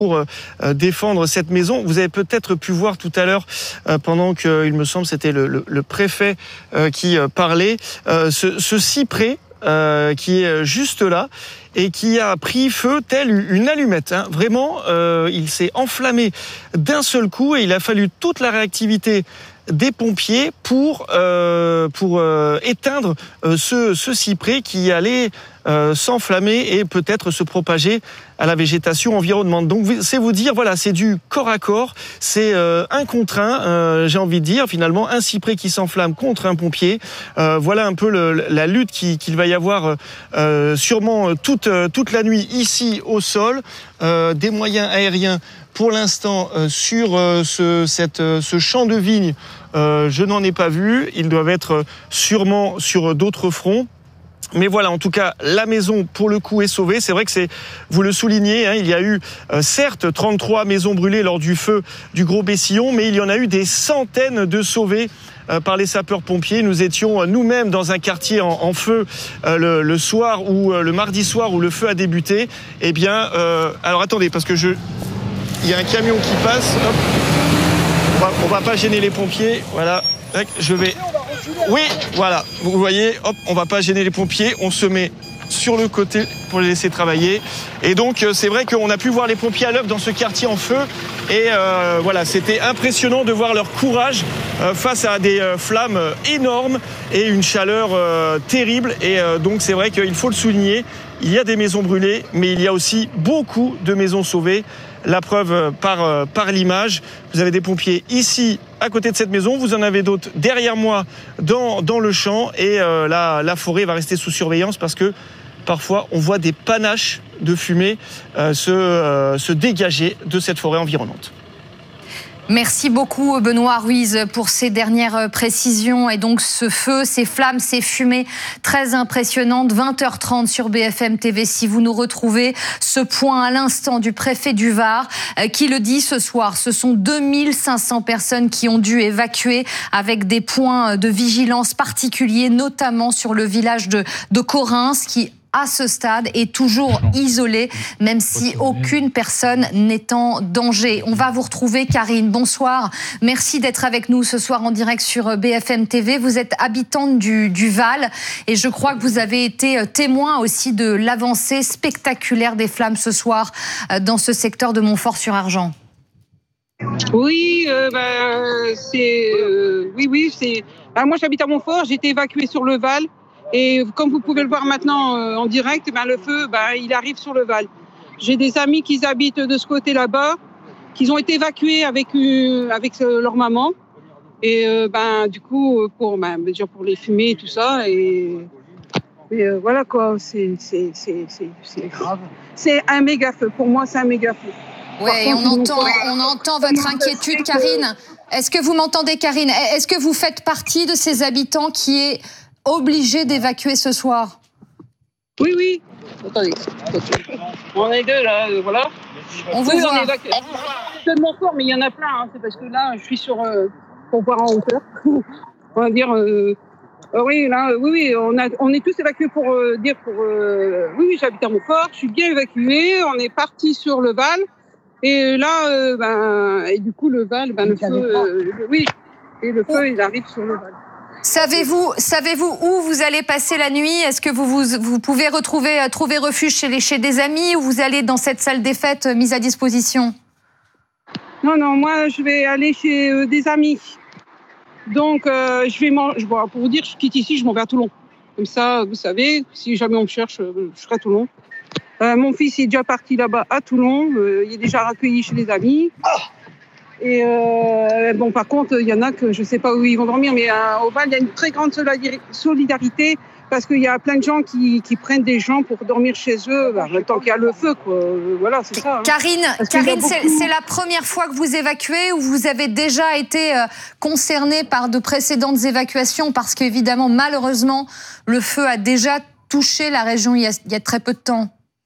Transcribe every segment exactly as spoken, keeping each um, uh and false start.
pour euh, défendre cette maison. Vous avez peut-être pu voir tout à l'heure, euh, pendant que, il me semble, c'était le, le, le préfet euh, qui euh, parlait, euh, ce, ce cyprès euh, qui est juste là et qui a pris feu tel une allumette. Hein. Vraiment, euh, il s'est enflammé d'un seul coup et il a fallu toute la réactivité des pompiers pour euh, pour euh, éteindre euh, ce, ce cyprès qui allait euh, s'enflammer et peut-être se propager à la végétation environnante. Donc c'est vous dire, voilà, c'est du corps à corps, c'est euh, un contre un, euh, j'ai envie de dire, finalement, un cyprès qui s'enflamme contre un pompier. Euh, voilà un peu le, la lutte qui, qu'il va y avoir euh, sûrement toute, toute la nuit ici au sol. Euh, des moyens aériens pour l'instant euh, sur euh, ce, cette, euh, ce champ de vigne, euh, je n'en ai pas vu. Ils doivent être sûrement sur d'autres fronts. Mais voilà, en tout cas, la maison, pour le coup, est sauvée. C'est vrai que c'est, vous le soulignez, hein, il y a eu, euh, certes, trente-trois maisons brûlées lors du feu du Gros Bessillon, mais il y en a eu des centaines de sauvés euh, par les sapeurs-pompiers. Nous étions euh, nous-mêmes dans un quartier en, en feu euh, le, le soir ou euh, le mardi soir où le feu a débuté. Eh bien, euh, alors attendez, parce que je, il y a un camion qui passe. Hop. On va, on va pas gêner les pompiers. Voilà, je vais. Oui, voilà, vous voyez, hop, on va pas gêner les pompiers, on se met sur le côté pour les laisser travailler. Et donc, c'est vrai qu'on a pu voir les pompiers à l'œuvre dans ce quartier en feu. Et euh, voilà, c'était impressionnant de voir leur courage euh, face à des euh, flammes énormes et une chaleur euh, terrible. Et euh, donc, c'est vrai qu'il faut le souligner, il y a des maisons brûlées, mais il y a aussi beaucoup de maisons sauvées. La preuve par, par l'image. Vous avez des pompiers ici, à côté de cette maison. Vous en avez d'autres derrière moi, dans, dans le champ. Et euh, la, la forêt va rester sous surveillance parce que parfois, on voit des panaches de fumée euh, se, euh, se dégager de cette forêt environnante. Merci beaucoup Benoît Ruiz pour ces dernières précisions. Et donc ce feu, ces flammes, ces fumées très impressionnantes. vingt heures trente sur B F M T V. Si vous nous retrouvez, ce point à l'instant du préfet du Var qui le dit ce soir. Ce sont deux mille cinq cents personnes qui ont dû évacuer avec des points de vigilance particuliers, notamment sur le village de, de Corrins qui à ce stade est toujours isolé, même si aucune personne n'est en danger. On va vous retrouver, Karine. Bonsoir. Merci d'être avec nous ce soir en direct sur B F M T V. Vous êtes habitante du, du Val et je crois que vous avez été témoin aussi de l'avancée spectaculaire des flammes ce soir dans ce secteur de Montfort-sur-Argent. Oui, euh, ben, c'est, euh, oui, oui, c'est. Ben, moi, j'habite à Montfort. J'ai été évacuée sur le Val. Et comme vous pouvez le voir maintenant euh, en direct, ben, le feu, ben, il arrive sur le Val. J'ai des amis qui habitent de ce côté là-bas, qui ont été évacués avec, euh, avec euh, leur maman. Et euh, ben, du coup, pour, ben, déjà pour les fumées et tout ça. Et, et euh, voilà quoi, c'est, c'est, c'est, c'est, c'est grave. C'est un méga feu. Pour moi, c'est un méga feu. Oui, on entend, on entend votre inquiétude, Karine. Est-ce que vous m'entendez, Karine ? Est-ce que vous faites partie de ces habitants qui est obligé d'évacuer ce soir? Oui, oui. Attendez. On est deux, là, euh, voilà. On vous oui, voit. On est évacué. C'est de Montfort, mais il y en a plein. Hein. C'est parce que là, je suis sur... Euh, pour voir en hauteur. On va dire... Euh, euh, oui, là, oui, oui. On, a, on est tous évacués pour euh, dire... pour. Euh, oui, oui, j'habite à Montfort. Je suis bien évacuée. On est parti sur le Val. Et là, euh, ben... Et du coup, le Val, ben, le feu... Euh, oui. Et le feu, il arrive sur le Val. Savez-vous, savez-vous où vous allez passer la nuit? Est-ce que vous, vous, vous pouvez retrouver, trouver refuge chez, les, chez des amis ou vous allez dans cette salle des fêtes mise à disposition? Non, non, moi je vais aller chez euh, des amis. Donc euh, je vais manger. Bon, pour vous dire, je quitte ici, je m'en vais à Toulon. Comme ça, vous savez, si jamais on me cherche, je serai à Toulon. Euh, mon fils est déjà parti là-bas à Toulon. Euh, il est déjà accueilli chez des amis. Et euh, bon, par contre, il y en a que je ne sais pas où ils vont dormir, mais euh, au Val, il y a une très grande solidarité parce qu'il y a plein de gens qui, qui prennent des gens pour dormir chez eux, bah, tant qu'il y a le feu, quoi. Voilà, c'est ça. Hein. Karine, Karine beaucoup... c'est, c'est la première fois que vous évacuez ou vous avez déjà été euh, concernée par de précédentes évacuations? Parce qu'évidemment, malheureusement, le feu a déjà touché la région il y a, il y a très peu de temps.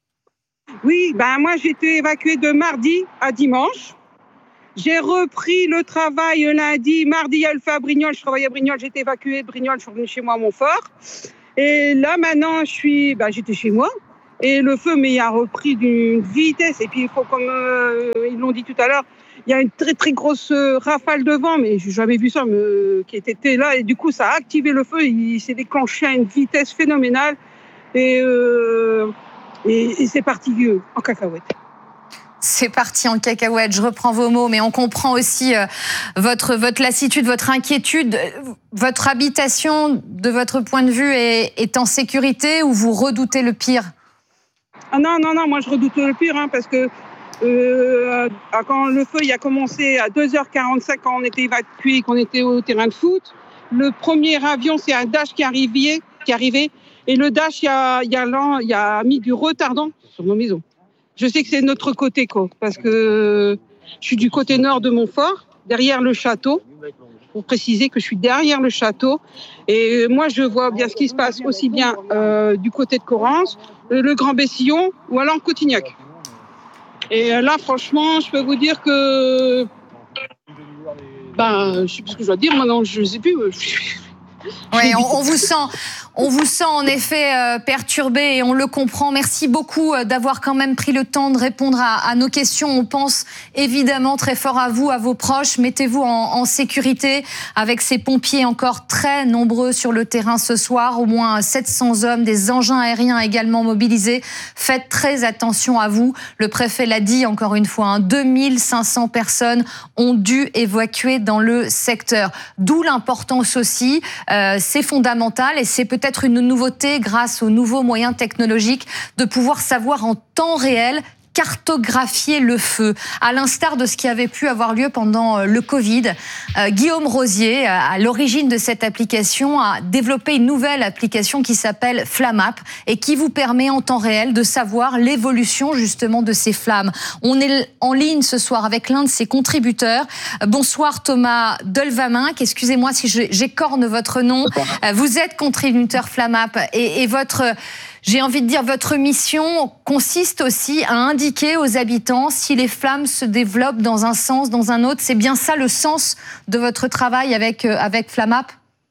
Oui, ben moi, j'ai été évacuée de mardi à dimanche. J'ai repris le travail lundi, mardi, il y a le feu à Brignoles. Je travaillais à Brignoles, j'ai été évacuée de Brignoles, je suis revenue chez moi à Montfort. Et là, maintenant, je suis, bah, j'étais chez moi. Et le feu, mais il a repris d'une vitesse. Et puis, il faut, comme euh, ils l'ont dit tout à l'heure, il y a une très, très grosse rafale de vent, mais j'ai jamais vu ça, mais, euh, qui était là. Et du coup, ça a activé le feu. Il s'est déclenché à une vitesse phénoménale. Et, euh, et, et c'est parti euh, en cacahuète. C'est parti en cacahuète, je reprends vos mots, mais on comprend aussi euh, votre, votre lassitude, votre inquiétude. Votre habitation, de votre point de vue, est, est en sécurité ou vous redoutez le pire ? Ah non, non, non, moi je redoute le pire, hein, parce que euh, quand le feu il a commencé à deux heures quarante-cinq, quand on était évacués, qu'on était au terrain de foot, le premier avion, c'est un Dash qui arrivait, qui arrivait et le Dash, il a, il a, il a mis du retardant sur nos maisons. Je sais que c'est de notre côté, quoi, parce que je suis du côté nord de Montfort, derrière le château, pour préciser que je suis derrière le château. Et moi, je vois bien ce qui se passe aussi bien euh, du côté de Correns, le Grand Bessillon ou alors Cotignac. Et là, franchement, je peux vous dire que... Ben, je ne sais plus ce que je dois dire, maintenant, je ne sais plus. Oui, on, on vous sent, on vous sent en effet euh, perturbé et on le comprend. Merci beaucoup euh, d'avoir quand même pris le temps de répondre à, à nos questions. On pense évidemment très fort à vous, à vos proches. Mettez-vous en, en sécurité avec ces pompiers encore très nombreux sur le terrain ce soir. Au moins sept cents hommes, des engins aériens également mobilisés. Faites très attention à vous. Le préfet l'a dit encore une fois, hein, deux mille cinq cents personnes ont dû évacuer dans le secteur. D'où l'importance aussi. Euh, c'est fondamental et c'est peut-être une nouveauté grâce aux nouveaux moyens technologiques de pouvoir savoir en temps réel cartographier le feu, à l'instar de ce qui avait pu avoir lieu pendant le Covid. Euh, Guillaume Rosier, à l'origine de cette application, a développé une nouvelle application qui s'appelle Flammap et qui vous permet en temps réel de savoir l'évolution justement de ces flammes. On est en ligne ce soir avec l'un de ses contributeurs. Bonsoir Thomas Delvaminck, excusez-moi si j'écorne votre nom. Vous êtes contributeur Flammap et, et votre... J'ai envie de dire, votre mission consiste aussi à indiquer aux habitants si les flammes se développent dans un sens, dans un autre. C'est bien ça le sens de votre travail avec, avec Flammap ?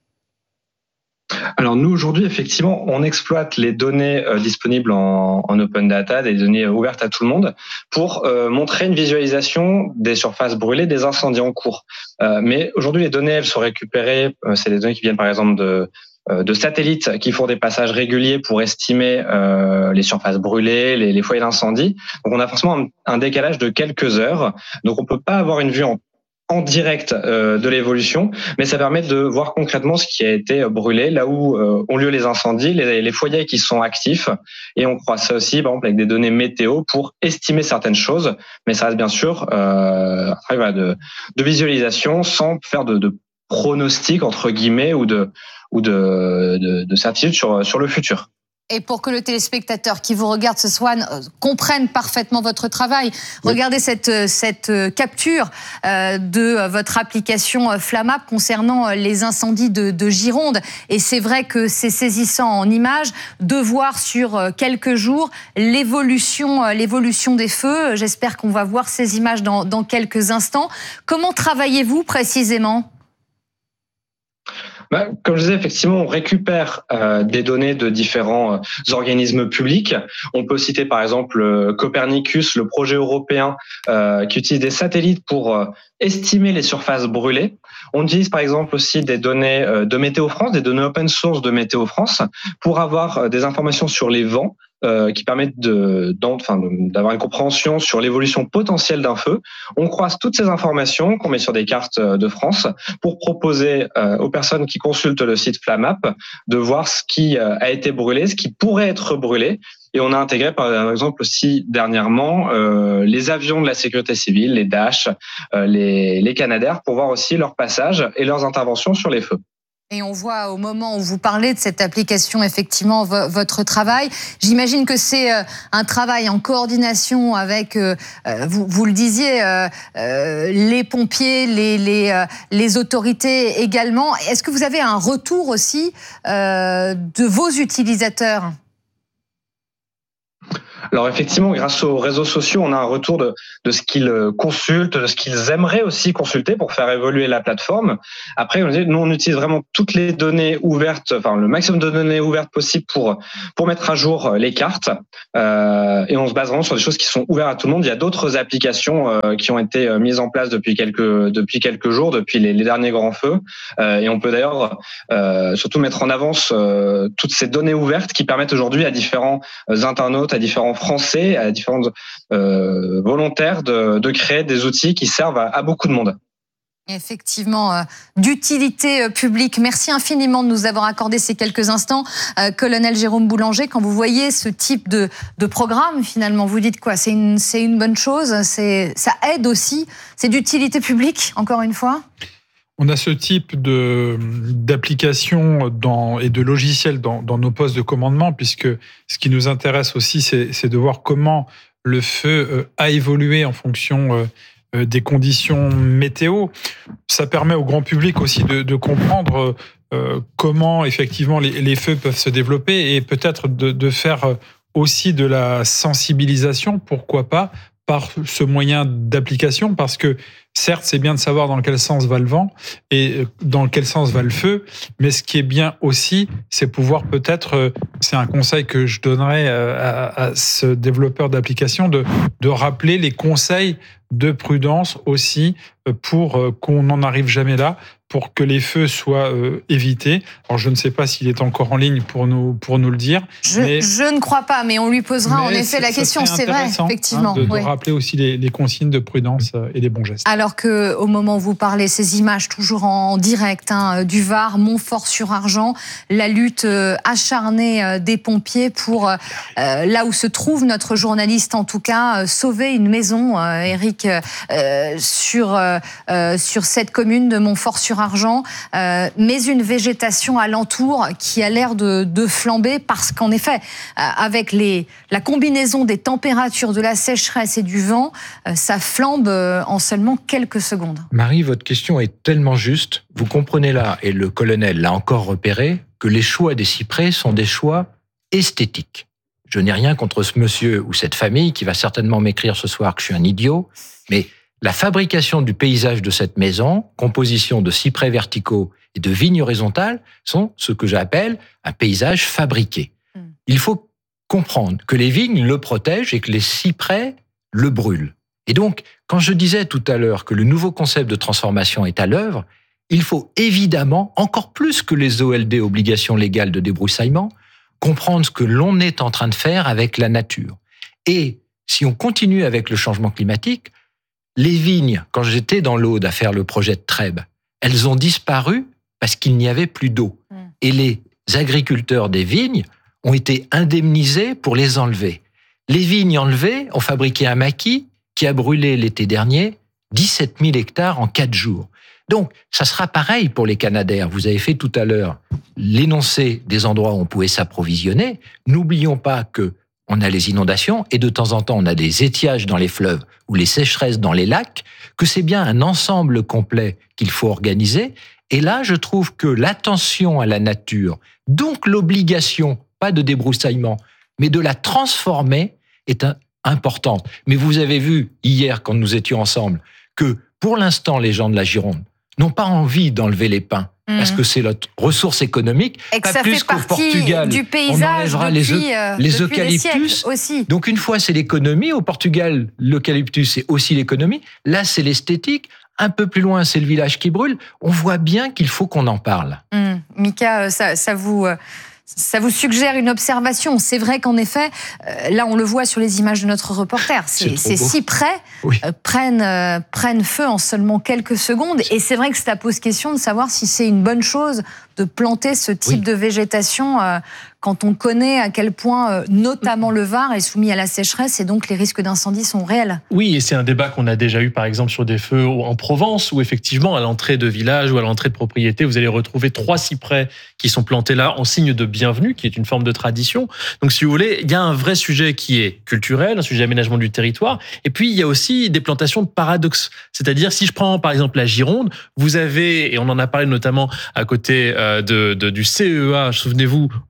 Alors nous, aujourd'hui, effectivement, on exploite les données euh, disponibles en, en open data, des données ouvertes à tout le monde, pour euh, montrer une visualisation des surfaces brûlées, des incendies en cours. Euh, mais aujourd'hui, les données, elles sont récupérées, euh, c'est des données qui viennent par exemple de... de satellites qui font des passages réguliers pour estimer euh, les surfaces brûlées, les, les foyers d'incendie. Donc on a forcément un, un décalage de quelques heures. Donc on peut pas avoir une vue en, en direct euh, de l'évolution, mais ça permet de voir concrètement ce qui a été brûlé, là où euh, ont lieu les incendies, les, les foyers qui sont actifs. Et on croise ça aussi, par exemple, avec des données météo pour estimer certaines choses. Mais ça reste bien sûr euh, un travail de, de visualisation sans faire de, de pronostic entre guillemets ou de ou de, de, de certitude sur, sur le futur. Et pour que le téléspectateur qui vous regarde ce soir euh, comprenne parfaitement votre travail, oui. Regardez cette, cette capture euh, de votre application Flammap concernant les incendies de, de Gironde. Et c'est vrai que c'est saisissant en images de voir sur quelques jours l'évolution, l'évolution des feux. J'espère qu'on va voir ces images dans, dans quelques instants. Comment travaillez-vous précisément ? Bah, comme je disais, effectivement, on récupère euh, des données de différents euh, organismes publics. On peut citer par exemple euh, Copernicus, le projet européen euh, qui utilise des satellites pour euh, estimer les surfaces brûlées. On utilise par exemple aussi des données euh, de Météo France, des données open source de Météo France, pour avoir euh, des informations sur les vents, Euh, qui permettent de, enfin, d'avoir une compréhension sur l'évolution potentielle d'un feu. On croise toutes ces informations qu'on met sur des cartes de France pour proposer euh, aux personnes qui consultent le site Flammap de voir ce qui euh, a été brûlé, ce qui pourrait être brûlé. Et on a intégré par exemple aussi dernièrement euh, les avions de la sécurité civile, les Dash, euh, les, les Canadair, pour voir aussi leur passage et leurs interventions sur les feux. Et on voit au moment où vous parlez de cette application, effectivement, votre travail. J'imagine que c'est un travail en coordination avec, vous, vous le disiez, les pompiers, les, les, les autorités également. Est-ce que vous avez un retour aussi de vos utilisateurs ? Alors effectivement, grâce aux réseaux sociaux, on a un retour de, de ce qu'ils consultent, de ce qu'ils aimeraient aussi consulter pour faire évoluer la plateforme. Après, nous, on utilise vraiment toutes les données ouvertes, enfin le maximum de données ouvertes possible pour pour mettre à jour les cartes. Euh, et on se base vraiment sur des choses qui sont ouvertes à tout le monde. Il y a d'autres applications euh, qui ont été mises en place depuis quelques depuis quelques jours, depuis les, les derniers grands feux. Euh, et on peut d'ailleurs euh, surtout mettre en avance euh, toutes ces données ouvertes qui permettent aujourd'hui à différents internautes, à différents Français, à différents euh, volontaires de, de créer des outils qui servent à, à beaucoup de monde. Effectivement, euh, d'utilité euh, publique. Merci infiniment de nous avoir accordé ces quelques instants. Euh, colonel Jérôme Boulanger, quand vous voyez ce type de, de programme, finalement, vous dites quoi ? C'est une, c'est une bonne chose, c'est, ça aide aussi, c'est d'utilité publique, encore une fois ? On a ce type de, d'application dans, et de logiciels dans, dans nos postes de commandement, puisque ce qui nous intéresse aussi, c'est, c'est de voir comment le feu a évolué en fonction des conditions météo. Ça permet au grand public aussi de, de comprendre euh, comment effectivement les, les feux peuvent se développer et peut-être de, de faire aussi de la sensibilisation, pourquoi pas, par ce moyen d'application, parce que certes, c'est bien de savoir dans quel sens va le vent et dans quel sens va le feu, mais ce qui est bien aussi, c'est pouvoir peut-être, c'est un conseil que je donnerais à, à ce développeur d'application, de, de rappeler les conseils de prudence aussi pour qu'on n'en arrive jamais là, pour que les feux soient euh, évités. Alors, je ne sais pas s'il est encore en ligne pour nous, pour nous le dire. Je, mais, je ne crois pas, mais on lui posera en effet la question. C'est vrai, effectivement. Hein, de, ouais. de rappeler aussi les, les consignes de prudence et les bons gestes. Alors qu'au moment où vous parlez, ces images toujours en direct hein, du Var, Montfort-sur-Argent, la lutte euh, acharnée euh, des pompiers pour, euh, là où se trouve notre journaliste, en tout cas, euh, sauver une maison, euh, Eric, euh, sur, euh, sur cette commune de Montfort-sur-Argent. Argent, euh, mais une végétation alentour qui a l'air de, de flamber parce qu'en effet, euh, avec les, la combinaison des températures, de la sécheresse et du vent, euh, ça flambe euh, en seulement quelques secondes. Marie, votre question est tellement juste. Vous comprenez là, et le colonel l'a encore repéré, que les choix des cyprès sont des choix esthétiques. Je n'ai rien contre ce monsieur ou cette famille qui va certainement m'écrire ce soir que je suis un idiot, mais la fabrication du paysage de cette maison, composition de cyprès verticaux et de vignes horizontales, sont ce que j'appelle un paysage fabriqué. Mm. Il faut comprendre que les vignes le protègent et que les cyprès le brûlent. Et donc, quand je disais tout à l'heure que le nouveau concept de transformation est à l'œuvre, il faut évidemment, encore plus que les O L D, obligations légales de débroussaillement, comprendre ce que l'on est en train de faire avec la nature. Et si on continue avec le changement climatique, les vignes, quand j'étais dans l'Aude à faire le projet de Trèbes, elles ont disparu parce qu'il n'y avait plus d'eau. Mmh. Et les agriculteurs des vignes ont été indemnisés pour les enlever. Les vignes enlevées ont fabriqué un maquis qui a brûlé l'été dernier dix-sept mille hectares en quatre jours. Donc, ça sera pareil pour les Canadaires. Vous avez fait tout à l'heure l'énoncé des endroits où on pouvait s'approvisionner. N'oublions pas que on a les inondations et de temps en temps, on a des étiages dans les fleuves ou les sécheresses dans les lacs, que c'est bien un ensemble complet qu'il faut organiser. Et là, je trouve que l'attention à la nature, donc l'obligation, pas de débroussaillement, mais de la transformer, est importante. Mais vous avez vu hier, quand nous étions ensemble, que pour l'instant, les gens de la Gironde n'ont pas envie d'enlever les pins. Mmh. Parce que c'est notre ressource économique. Et que pas ça plus fait qu'au partie Portugal, du paysage on enlèvera depuis, les, euh, les depuis eucalyptus. Aussi. Donc une fois, c'est l'économie. Au Portugal, l'eucalyptus, c'est aussi l'économie. Là, c'est l'esthétique. Un peu plus loin, c'est le village qui brûle. On voit bien qu'il faut qu'on en parle. Mmh. Mika, ça, ça vous... Ça vous suggère une observation. C'est vrai qu'en effet, euh, là on le voit sur les images de notre reporter, ces, ces cyprès oui. euh, prennent, euh, prennent feu en seulement quelques secondes. Et c'est vrai que ça pose question de savoir si c'est une bonne chose de planter ce type oui. de végétation euh, quand on connaît à quel point, euh, notamment le Var, est soumis à la sécheresse et donc les risques d'incendie sont réels. Oui, et c'est un débat qu'on a déjà eu par exemple sur des feux en Provence, où effectivement à l'entrée de village ou à l'entrée de propriété, vous allez retrouver trois cyprès qui sont plantés là en signe de bienvenue, qui est une forme de tradition. Donc si vous voulez, il y a un vrai sujet qui est culturel, un sujet d'aménagement du territoire, et puis il y a aussi des plantations de paradoxes. C'est-à-dire si je prends par exemple la Gironde, vous avez, et on en a parlé notamment à côté de, de, du C E A, souvenez-vous, sur la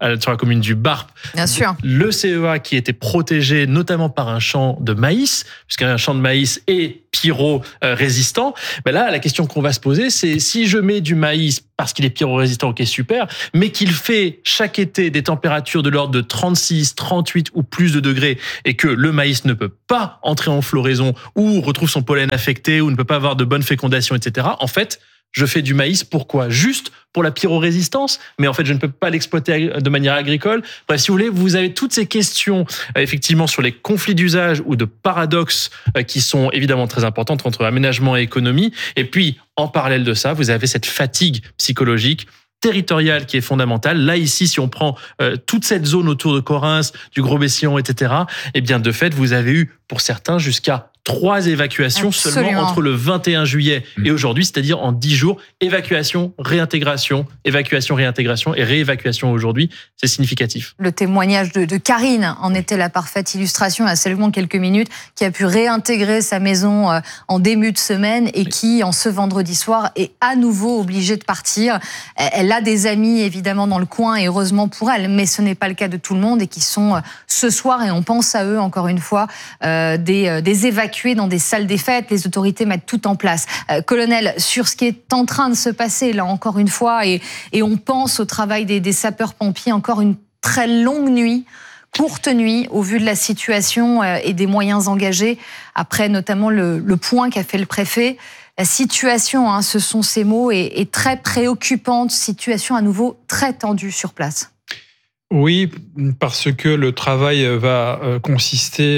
commune du Barp. Bien sûr. Le C E A qui était protégé notamment par un champ de maïs, puisqu'un champ de maïs est pyro-résistant. Ben là, la question qu'on va se poser, c'est si je mets du maïs parce qu'il est pyro-résistant, ok, super, mais qu'il fait chaque été des températures de l'ordre de trente-six, trente-huit ou plus de degrés et que le maïs ne peut pas entrer en floraison ou retrouve son pollen affecté ou ne peut pas avoir de bonne fécondation, et cetera. En fait, je fais du maïs, pourquoi ? Juste pour la pyrorésistance, mais en fait, je ne peux pas l'exploiter de manière agricole. Bref, si vous voulez, vous avez toutes ces questions, effectivement, sur les conflits d'usage ou de paradoxes qui sont évidemment très importantes entre aménagement et économie. Et puis, en parallèle de ça, vous avez cette fatigue psychologique territoriale qui est fondamentale. Là, ici, si on prend euh, toute cette zone autour de Correns, du Gros-Bessillon, et cetera, eh bien, de fait, vous avez eu, pour certains, jusqu'à trois évacuations Absolument. seulement entre le vingt et un juillet et aujourd'hui, c'est-à-dire en dix jours. Évacuation, réintégration, évacuation, réintégration et réévacuation aujourd'hui. C'est significatif. Le témoignage de, de Karine en était la parfaite illustration, il y a seulement quelques minutes, qui a pu réintégrer sa maison euh, en début de semaine et qui, en ce vendredi soir, est à nouveau obligée de partir. Elle a des amis, évidemment, dans le coin et heureusement pour elle, mais ce n'est pas le cas de tout le monde et qui sont euh, ce soir, et on pense à eux, encore une fois, euh, des, euh, des évacués dans des salles des fêtes. Les autorités mettent tout en place. Euh, colonel, sur ce qui est en train de se passer, là, encore une fois, et, et on pense au travail des, des sapeurs-pompiers, encore une très longue nuit, courte nuit, au vu de la situation euh, et des moyens engagés, après notamment le, le point qu'a fait le préfet. La situation, hein, ce sont ces mots, est, est très préoccupante, situation à nouveau très tendue sur place. Oui, parce que le travail va consister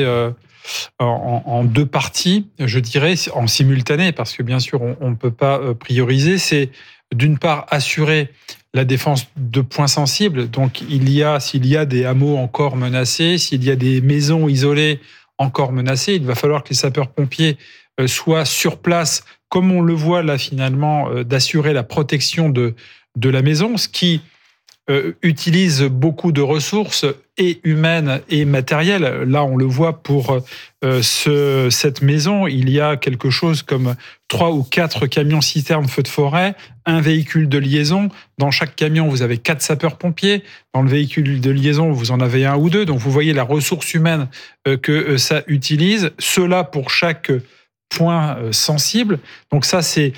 en, en deux parties, je dirais, en simultané, parce que bien sûr, on ne peut pas prioriser. C'est d'une part assurer la défense de points sensibles. Donc, il y a, s'il y a des hameaux encore menacés, s'il y a des maisons isolées encore menacées, il va falloir que les sapeurs-pompiers soient sur place, comme on le voit là finalement, d'assurer la protection de, de la maison, ce qui Euh, utilise beaucoup de ressources et humaines et matérielles. Là, on le voit pour euh, ce, cette maison, il y a quelque chose comme trois ou quatre camions-citernes feux de forêt, un véhicule de liaison. Dans chaque camion, vous avez quatre sapeurs-pompiers. Dans le véhicule de liaison, vous en avez un ou deux. Donc, vous voyez la ressource humaine euh, que euh, ça utilise. Cela pour chaque point sensible. Donc ça, c'est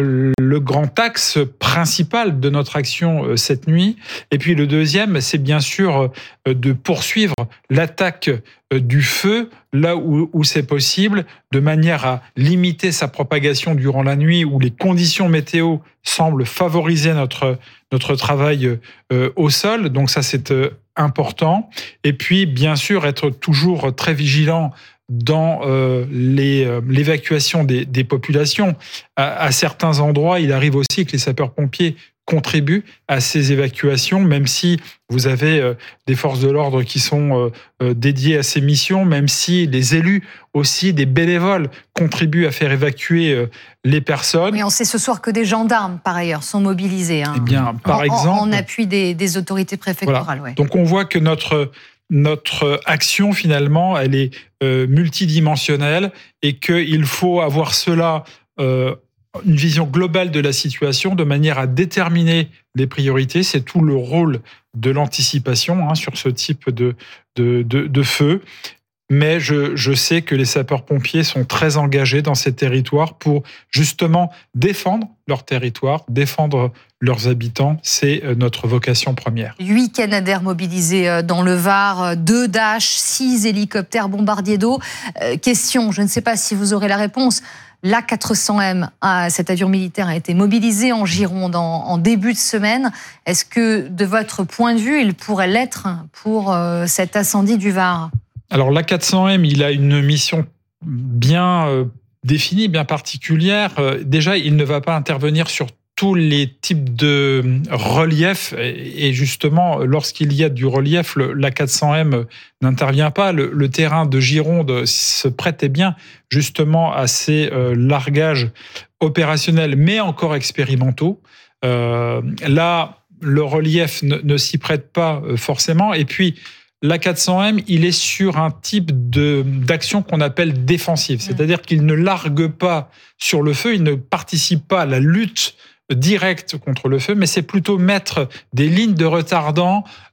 le grand axe principal de notre action cette nuit. Et puis le deuxième, c'est bien sûr de poursuivre l'attaque du feu là où, où c'est possible, de manière à limiter sa propagation durant la nuit où les conditions météo semblent favoriser notre, notre travail au sol. Donc ça, c'est important. Et puis, bien sûr, être toujours très vigilant dans euh, les, euh, l'évacuation des, des populations. À, à certains endroits, il arrive aussi que les sapeurs-pompiers contribuent à ces évacuations, même si vous avez euh, des forces de l'ordre qui sont euh, dédiées à ces missions, même si les élus aussi, des bénévoles, contribuent à faire évacuer euh, les personnes. Mais on sait ce soir que des gendarmes, par ailleurs, sont mobilisés. Hein, eh bien, par en, exemple, en appui des, des autorités préfectorales. Voilà. Ouais. Donc on voit que notre... Notre action, finalement, elle est euh, multidimensionnelle et qu'il faut avoir cela, euh, une vision globale de la situation de manière à déterminer les priorités. C'est tout le rôle de l'anticipation hein, sur ce type de, de, de, de feu. Mais je, je sais que les sapeurs-pompiers sont très engagés dans ces territoires pour justement défendre leur territoire, défendre leurs habitants. C'est notre vocation première. Huit Canadair mobilisés dans le Var, deux Dash, six hélicoptères bombardiers d'eau. Euh, question, je ne sais pas si vous aurez la réponse. L'A quatre cents M, cet avion militaire, a été mobilisé en Gironde en, en début de semaine. Est-ce que, de votre point de vue, il pourrait l'être pour euh, cet incendie du Var ? Alors, l'A quatre cents M, il a une mission bien euh, définie, bien particulière. Euh, déjà, il ne va pas intervenir sur tous les types de relief. Et justement, lorsqu'il y a du relief, l'A quatre cents M n'intervient pas. Le, le terrain de Gironde se prêtait bien justement à ces euh, largages opérationnels, mais encore expérimentaux. Euh, là, le relief ne, ne s'y prête pas forcément. Et puis, l'A quatre cents M, il est sur un type de, d'action qu'on appelle défensive. C'est-à-dire qu'il ne largue pas sur le feu, il ne participe pas à la lutte directe contre le feu, mais c'est plutôt mettre des lignes de retardant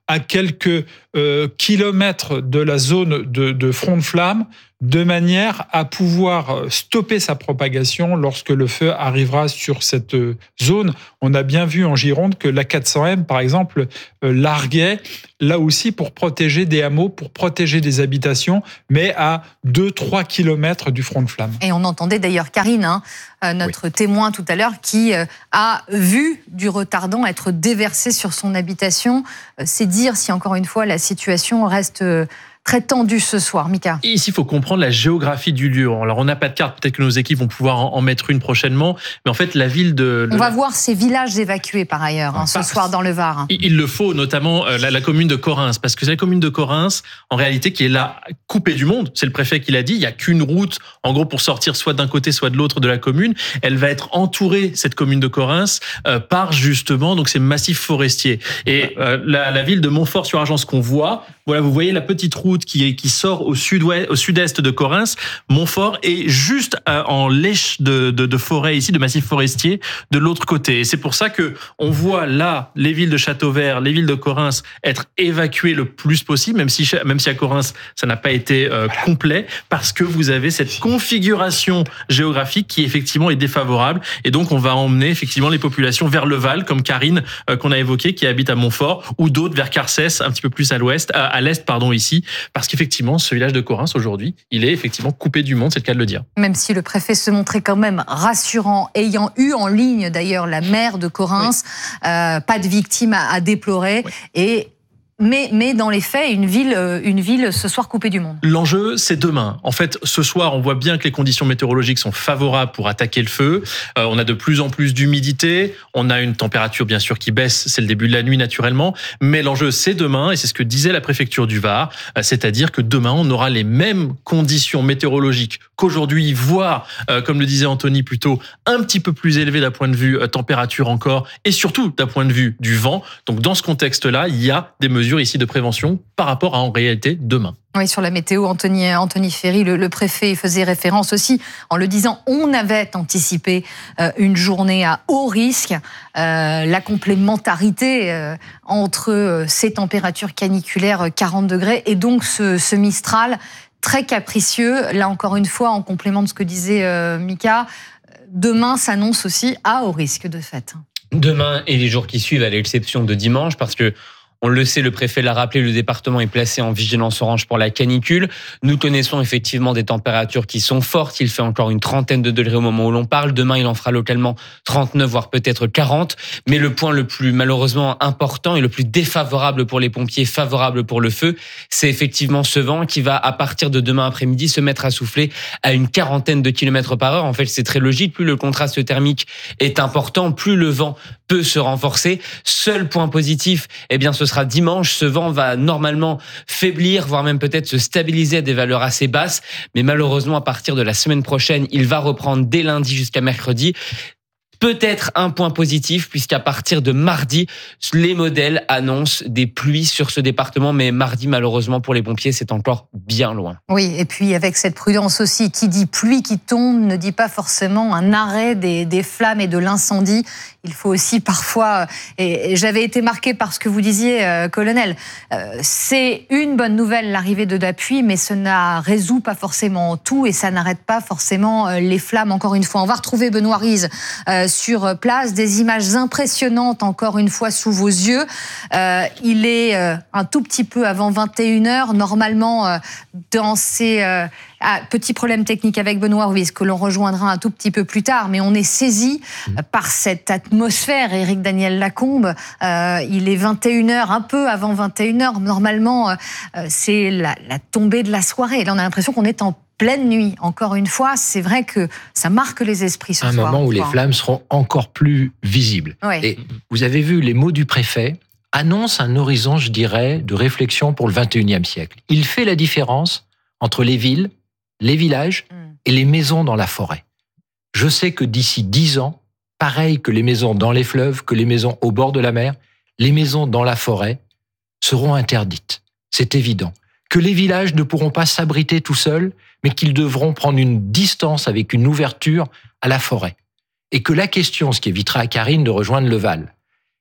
à quelques euh, kilomètres de la zone de, de front de flamme, de manière à pouvoir stopper sa propagation lorsque le feu arrivera sur cette zone. On a bien vu en Gironde que l'A quatre cents M, par exemple, euh, larguait là aussi pour protéger des hameaux, pour protéger des habitations, mais à deux à trois kilomètres du front de flamme. Et on entendait d'ailleurs Karine, hein, notre oui. témoin tout à l'heure, qui a vu du retardant être déversé sur son habitation. C'est dire si, encore une fois, la situation reste très tendu ce soir, Mika. Et ici, il faut comprendre la géographie du lieu. Alors, on n'a pas de carte, peut-être que nos équipes vont pouvoir en mettre une prochainement, mais en fait, la ville de... On va voir ces villages évacués, par ailleurs, hein, ce soir dans le Var. Il le faut, notamment la, la commune de Correns, parce que c'est la commune de Correns, en réalité, qui est là, coupée du monde. C'est le préfet qui l'a dit. Il n'y a qu'une route, en gros, pour sortir soit d'un côté, soit de l'autre de la commune. Elle va être entourée, cette commune de Correns, euh, par, justement, donc ces massifs forestiers. Et euh, la, la ville de Montfort-sur-Argence qu'on voit, voilà, vous voyez la petite route qui, est, qui sort au, sud-ouest, au sud-est de Correns. Montfort est juste en lèche de, de, de forêt ici, de massifs forestiers, de l'autre côté. Et c'est pour ça que on voit là les villes de Châteauvert, les villes de Correns être évacuées le plus possible, même si, même si à Correns, ça n'a pas été euh, complet, parce que vous avez cette configuration géographique qui effectivement est défavorable. Et donc, on va emmener effectivement les populations vers le Val, comme Karine, euh, qu'on a évoqué, qui habite à Montfort, ou d'autres vers Carcès, un petit peu plus à l'ouest, à, à l'est, pardon, ici, parce qu'effectivement, ce village de Correns, aujourd'hui, il est effectivement coupé du monde, c'est le cas de le dire. Même si le préfet se montrait quand même rassurant, ayant eu en ligne d'ailleurs la maire de Correns, oui. euh, pas de victimes à, à déplorer, oui. et Mais, mais dans les faits, une ville, une ville ce soir coupée du monde. L'enjeu, c'est demain. En fait, ce soir, on voit bien que les conditions météorologiques sont favorables pour attaquer le feu. Euh, on a de plus en plus d'humidité. On a une température, bien sûr, qui baisse. C'est le début de la nuit, naturellement. Mais l'enjeu, c'est demain. Et c'est ce que disait la préfecture du Var. Euh, c'est-à-dire que demain, on aura les mêmes conditions météorologiques qu'aujourd'hui, voire, euh, comme le disait Anthony, plutôt un petit peu plus élevées d'un point de vue euh, température encore. Et surtout, d'un point de vue du vent. Donc, dans ce contexte-là, il y a des mesures ici de prévention par rapport à en réalité demain. Oui, sur la météo, Anthony, Anthony Ferry, le, le préfet, faisait référence aussi en le disant. On avait anticipé euh, une journée à haut risque. Euh, la complémentarité euh, entre euh, ces températures caniculaires quarante degrés et donc ce, ce Mistral très capricieux. Là encore une fois, en complément de ce que disait euh, Mika, demain s'annonce aussi à haut risque de fait. Demain et les jours qui suivent, à l'exception de dimanche, parce que on le sait, le préfet l'a rappelé, le département est placé en vigilance orange pour la canicule. Nous connaissons effectivement des températures qui sont fortes. Il fait encore une trentaine de degrés au moment où l'on parle. Demain, il en fera localement trente-neuf, voire peut-être quarante. Mais le point le plus malheureusement important et le plus défavorable pour les pompiers, favorable pour le feu, c'est effectivement ce vent qui va, à partir de demain après-midi, se mettre à souffler à une quarantaine de kilomètres par heure. En fait, c'est très logique. Plus le contraste thermique est important, plus le vent peut se renforcer. Seul point positif, eh bien, ce sera dimanche. Ce vent va normalement faiblir, voire même peut-être se stabiliser à des valeurs assez basses. Mais malheureusement, à partir de la semaine prochaine, il va reprendre dès lundi jusqu'à mercredi. Peut-être un point positif, puisqu'à partir de mardi, les modèles annoncent des pluies sur ce département. Mais mardi, malheureusement, pour les pompiers, c'est encore bien loin. Oui, et puis avec cette prudence aussi, qui dit pluie qui tombe ne dit pas forcément un arrêt des, des flammes et de l'incendie. Il faut aussi parfois, et j'avais été marquée par ce que vous disiez, euh, colonel, euh, c'est une bonne nouvelle l'arrivée de d'appui, mais ça ne résout pas forcément tout et ça n'arrête pas forcément les flammes. Encore une fois, on va retrouver Benoît Rize euh, sur place, des images impressionnantes encore une fois sous vos yeux. Euh, il est euh, un tout petit peu avant vingt et une heures, normalement euh, dans ces... Euh, Ah, petit problème technique avec Benoît Ruiz, que l'on rejoindra un tout petit peu plus tard, mais on est saisi mmh. par cette atmosphère. Éric Daniel Lacombe, euh, il est vingt et une heures, un peu avant vingt et une heures. Normalement, euh, c'est la, la tombée de la soirée. Là, on a l'impression qu'on est en pleine nuit. Encore une fois, c'est vrai que ça marque les esprits ce un soir. Un moment où les flammes seront encore plus visibles. Ouais. Et vous avez vu, les mots du préfet annoncent un horizon, je dirais, de réflexion pour le vingt et unième siècle. Il fait la différence entre les villes, les villages et les maisons dans la forêt. Je sais que d'ici dix ans, pareil que les maisons dans les fleuves, que les maisons au bord de la mer, les maisons dans la forêt seront interdites. C'est évident. Que les villages ne pourront pas s'abriter tout seuls, mais qu'ils devront prendre une distance avec une ouverture à la forêt. Et que la question, ce qui évitera à Karine de rejoindre le Val,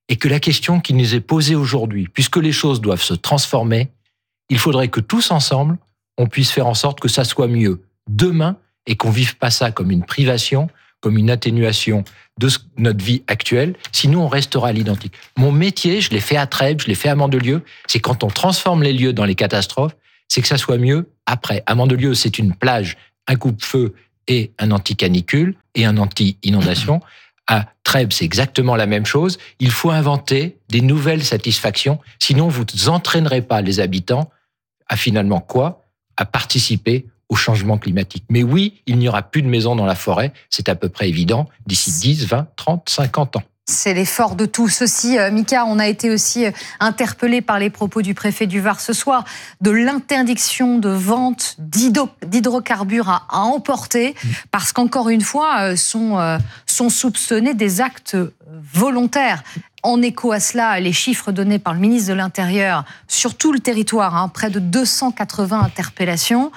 et que la question qui nous est posée aujourd'hui, puisque les choses doivent se transformer, il faudrait que tous ensemble, on puisse faire en sorte que ça soit mieux demain et qu'on vive pas ça comme une privation, comme une atténuation de notre vie actuelle. Sinon, on restera à l'identique. Mon métier, je l'ai fait à Trèbes, je l'ai fait à Mandelieu, c'est quand on transforme les lieux dans les catastrophes, c'est que ça soit mieux après. À Mandelieu, c'est une plage, un coupe-feu et un anti-canicule et un anti-inondation. À Trèbes, c'est exactement la même chose. Il faut inventer des nouvelles satisfactions. Sinon, vous n'entraînerez pas les habitants à finalement quoi ? À participer au changement climatique. Mais oui, il n'y aura plus de maisons dans la forêt. C'est à peu près évident d'ici dix, vingt, trente, cinquante ans. C'est l'effort de tous aussi. Mika, on a été aussi interpellé par les propos du préfet du Var ce soir de l'interdiction de vente d'hydrocarbures à, à emporter parce qu'encore une fois, sont, sont soupçonnés des actes volontaires. En écho à cela, les chiffres donnés par le ministre de l'Intérieur sur tout le territoire, hein, près de deux cent quatre-vingts interpellations.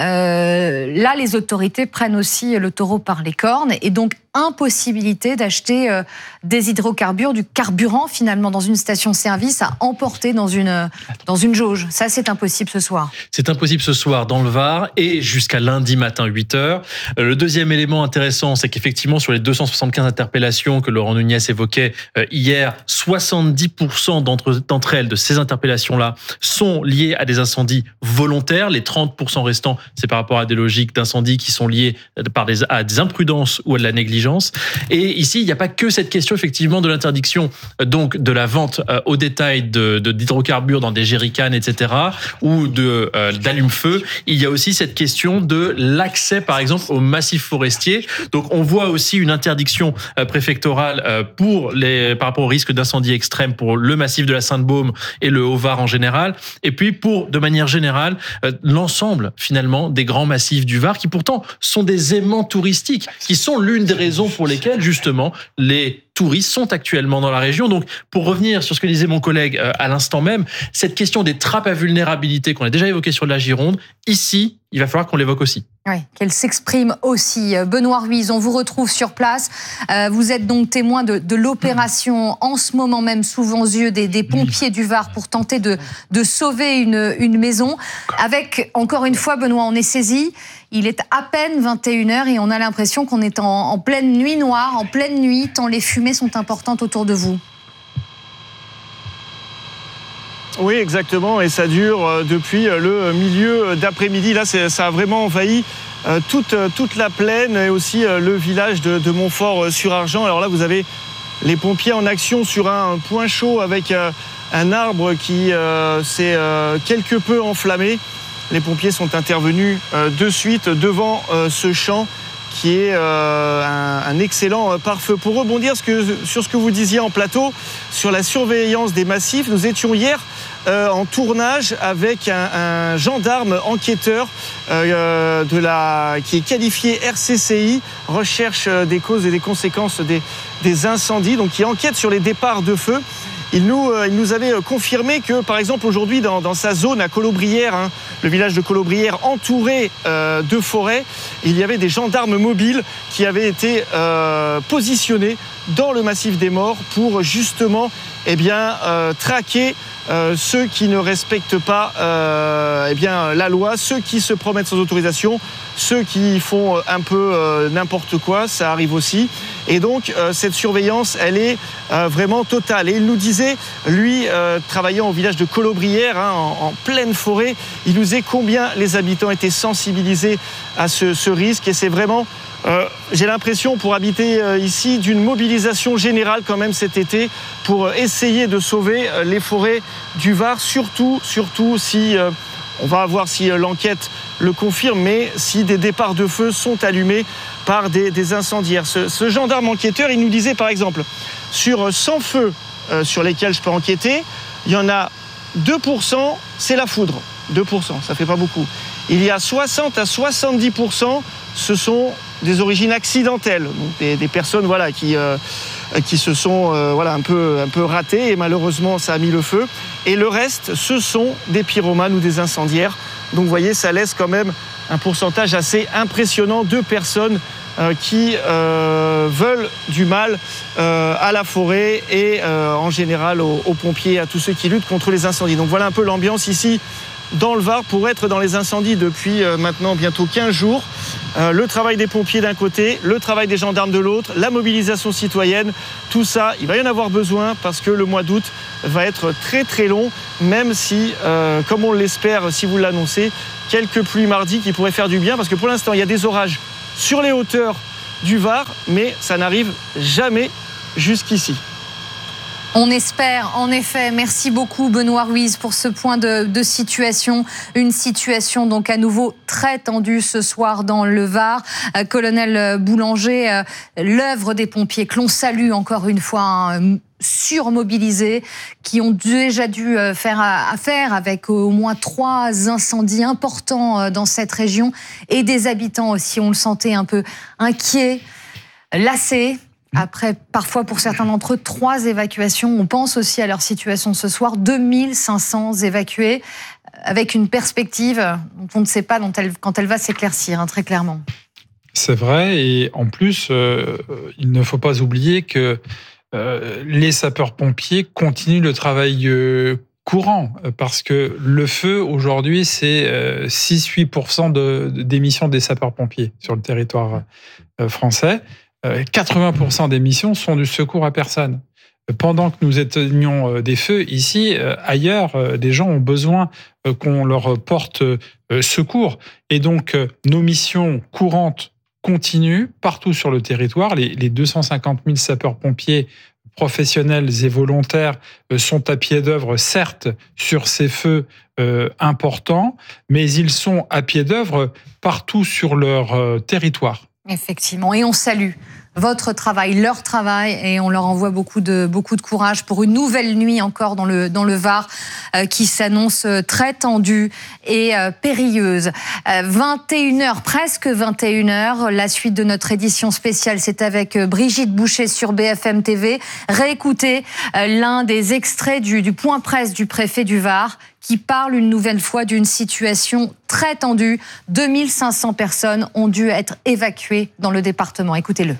Euh, là, les autorités prennent aussi le taureau par les cornes et donc impossibilité d'acheter euh, des hydrocarbures, du carburant finalement dans une station-service à emporter dans une, dans une jauge. Ça, c'est impossible ce soir. C'est impossible ce soir dans le Var et jusqu'à lundi matin huit heures. Euh, le deuxième élément intéressant, c'est qu'effectivement sur les deux cent soixante-quinze interpellations que Laurent Nunez évoquait euh, hier, soixante-dix pour cent d'entre, d'entre elles, de ces interpellations-là, sont liées à des incendies volontaires. Les trente pour cent restants, c'est par rapport à des logiques d'incendie qui sont liées par des, à des imprudences ou à de la négligence. Et ici, il n'y a pas que cette question effectivement de l'interdiction donc de la vente euh, au détail de, de d'hydrocarbures dans des jerrycans, et cetera, ou de euh, d'allume-feu. Il y a aussi cette question de l'accès, par exemple, aux massifs forestiers. Donc, on voit aussi une interdiction euh, préfectorale euh, pour les par rapport au risque d'incendie extrême pour le massif de la Sainte-Baume et le Haut-Var en général. Et puis, pour de manière générale, euh, l'ensemble finalement des grands massifs du Var, qui pourtant sont des aimants touristiques, qui sont l'une des raisons pour lesquelles, justement, les touristes sont actuellement dans la région. Donc, pour revenir sur ce que disait mon collègue à l'instant même, cette question des trappes à vulnérabilité qu'on a déjà évoquée sur la Gironde, ici, il va falloir qu'on l'évoque aussi. Oui, qu'elle s'exprime aussi. Benoît Ruiz, on vous retrouve sur place. Euh, vous êtes donc témoin de, de l'opération en ce moment même sous vos yeux des, des pompiers du Var pour tenter de, de sauver une, une maison. Avec, encore une fois, Benoît, on est saisi. Il est à peine vingt et une heures et on a l'impression qu'on est en, en pleine nuit noire, en pleine nuit, tant les fumées sont importantes autour de vous. Oui, exactement, et ça dure depuis le milieu d'après-midi. Là, c'est, ça a vraiment envahi euh, toute, toute la plaine et aussi euh, le village de, de Montfort-sur-Argent. Alors là, vous avez les pompiers en action sur un point chaud avec euh, un arbre qui euh, s'est euh, quelque peu enflammé. Les pompiers sont intervenus euh, de suite devant euh, ce champ qui est euh, un, un excellent pare-feu. Pour rebondir ce que, sur ce que vous disiez en plateau, sur la surveillance des massifs, nous étions hier euh, en tournage avec un, un gendarme enquêteur euh, de la, qui est qualifié R C C I, recherche des causes et des conséquences des, des incendies, donc qui enquête sur les départs de feu. Il nous, euh, il nous avait confirmé que, par exemple, aujourd'hui, dans, dans sa zone à Colobrières, hein, le village de Colobrières, entouré euh, de forêts, il y avait des gendarmes mobiles qui avaient été euh, positionnés dans le massif des Morts pour justement eh bien, euh, traquer euh, ceux qui ne respectent pas euh, eh bien, la loi, ceux qui se promènent sans autorisation, ceux qui font un peu euh, n'importe quoi, ça arrive aussi. Et donc, euh, cette surveillance, elle est euh, vraiment totale. Et il nous disait, lui, euh, travaillant au village de Colobrières, hein, en, en pleine forêt, il nous disait combien les habitants étaient sensibilisés à ce, ce risque. Et c'est vraiment, euh, j'ai l'impression, pour habiter euh, ici, d'une mobilisation générale quand même cet été pour euh, essayer de sauver euh, les forêts du Var, surtout, surtout si... Euh, on va voir si euh, l'enquête le confirme, mais si des départs de feu sont allumés par des, des incendiaires. Ce, ce gendarme enquêteur, il nous disait par exemple, sur cent feux euh, sur lesquels je peux enquêter, il y en a deux pour cent, c'est la foudre. deux pour cent, ça fait pas beaucoup. Il y a soixante à soixante-dix pour cent, ce sont des origines accidentelles, donc des, des personnes voilà, qui, euh, qui se sont euh, voilà, un peu, un peu ratées et malheureusement ça a mis le feu. Et le reste, ce sont des pyromanes ou des incendiaires. Donc vous voyez, ça laisse quand même un pourcentage assez impressionnant de personnes euh, qui euh, veulent du mal euh, à la forêt et euh, en général aux, aux pompiers, à tous ceux qui luttent contre les incendies. Donc voilà un peu l'ambiance ici dans le Var pour être dans les incendies depuis euh, maintenant bientôt quinze jours. Euh, le travail des pompiers d'un côté, le travail des gendarmes de l'autre, la mobilisation citoyenne, tout ça, il va y en avoir besoin parce que le mois d'août va être très très long, même si, euh, comme on l'espère, si vous l'annoncez, quelques pluies mardi qui pourraient faire du bien, parce que pour l'instant, il y a des orages sur les hauteurs du Var, mais ça n'arrive jamais jusqu'ici. On espère, en effet. Merci beaucoup, Benoît Ruiz, pour ce point de, de situation. Une situation donc à nouveau très tendue ce soir dans le Var. Euh, Colonel Boulanger, euh, l'œuvre des pompiers que l'on salue encore une fois, hein, surmobilisés, qui ont déjà dû faire affaire avec au moins trois incendies importants dans cette région et des habitants aussi, on le sentait un peu inquiets, lassés. Après, parfois, pour certains d'entre eux, trois évacuations. On pense aussi à leur situation ce soir. deux mille cinq cents évacués, avec une perspective dont on ne sait pas dont elle, quand elle va s'éclaircir, hein, très clairement. C'est vrai. Et en plus, euh, il ne faut pas oublier que euh, les sapeurs-pompiers continuent le travail euh, courant. Parce que le feu, aujourd'hui, c'est euh, six à huit pour cent de, d'émissions des sapeurs-pompiers sur le territoire euh, français. quatre-vingts pour cent des missions sont du secours à personne. Pendant que nous éteignons des feux ici, ailleurs, des gens ont besoin qu'on leur porte secours. Et donc, nos missions courantes continuent partout sur le territoire. Les, les deux cent cinquante mille sapeurs-pompiers professionnels et volontaires sont à pied d'œuvre, certes, sur ces feux euh, importants, mais ils sont à pied d'œuvre partout sur leur euh, territoire. Effectivement, et on salue votre travail, leur travail, et on leur envoie beaucoup de, beaucoup de courage pour une nouvelle nuit encore dans le, dans le Var euh, qui s'annonce très tendue et euh, périlleuse. Euh, vingt et une heures, presque vingt et une heures, la suite de notre édition spéciale, c'est avec Brigitte Boucher sur B F M T V. Réécoutez euh, l'un des extraits du, du point presse du préfet du Var qui parle une nouvelle fois d'une situation très tendue. deux mille cinq cents personnes ont dû être évacuées dans le département. Écoutez-le.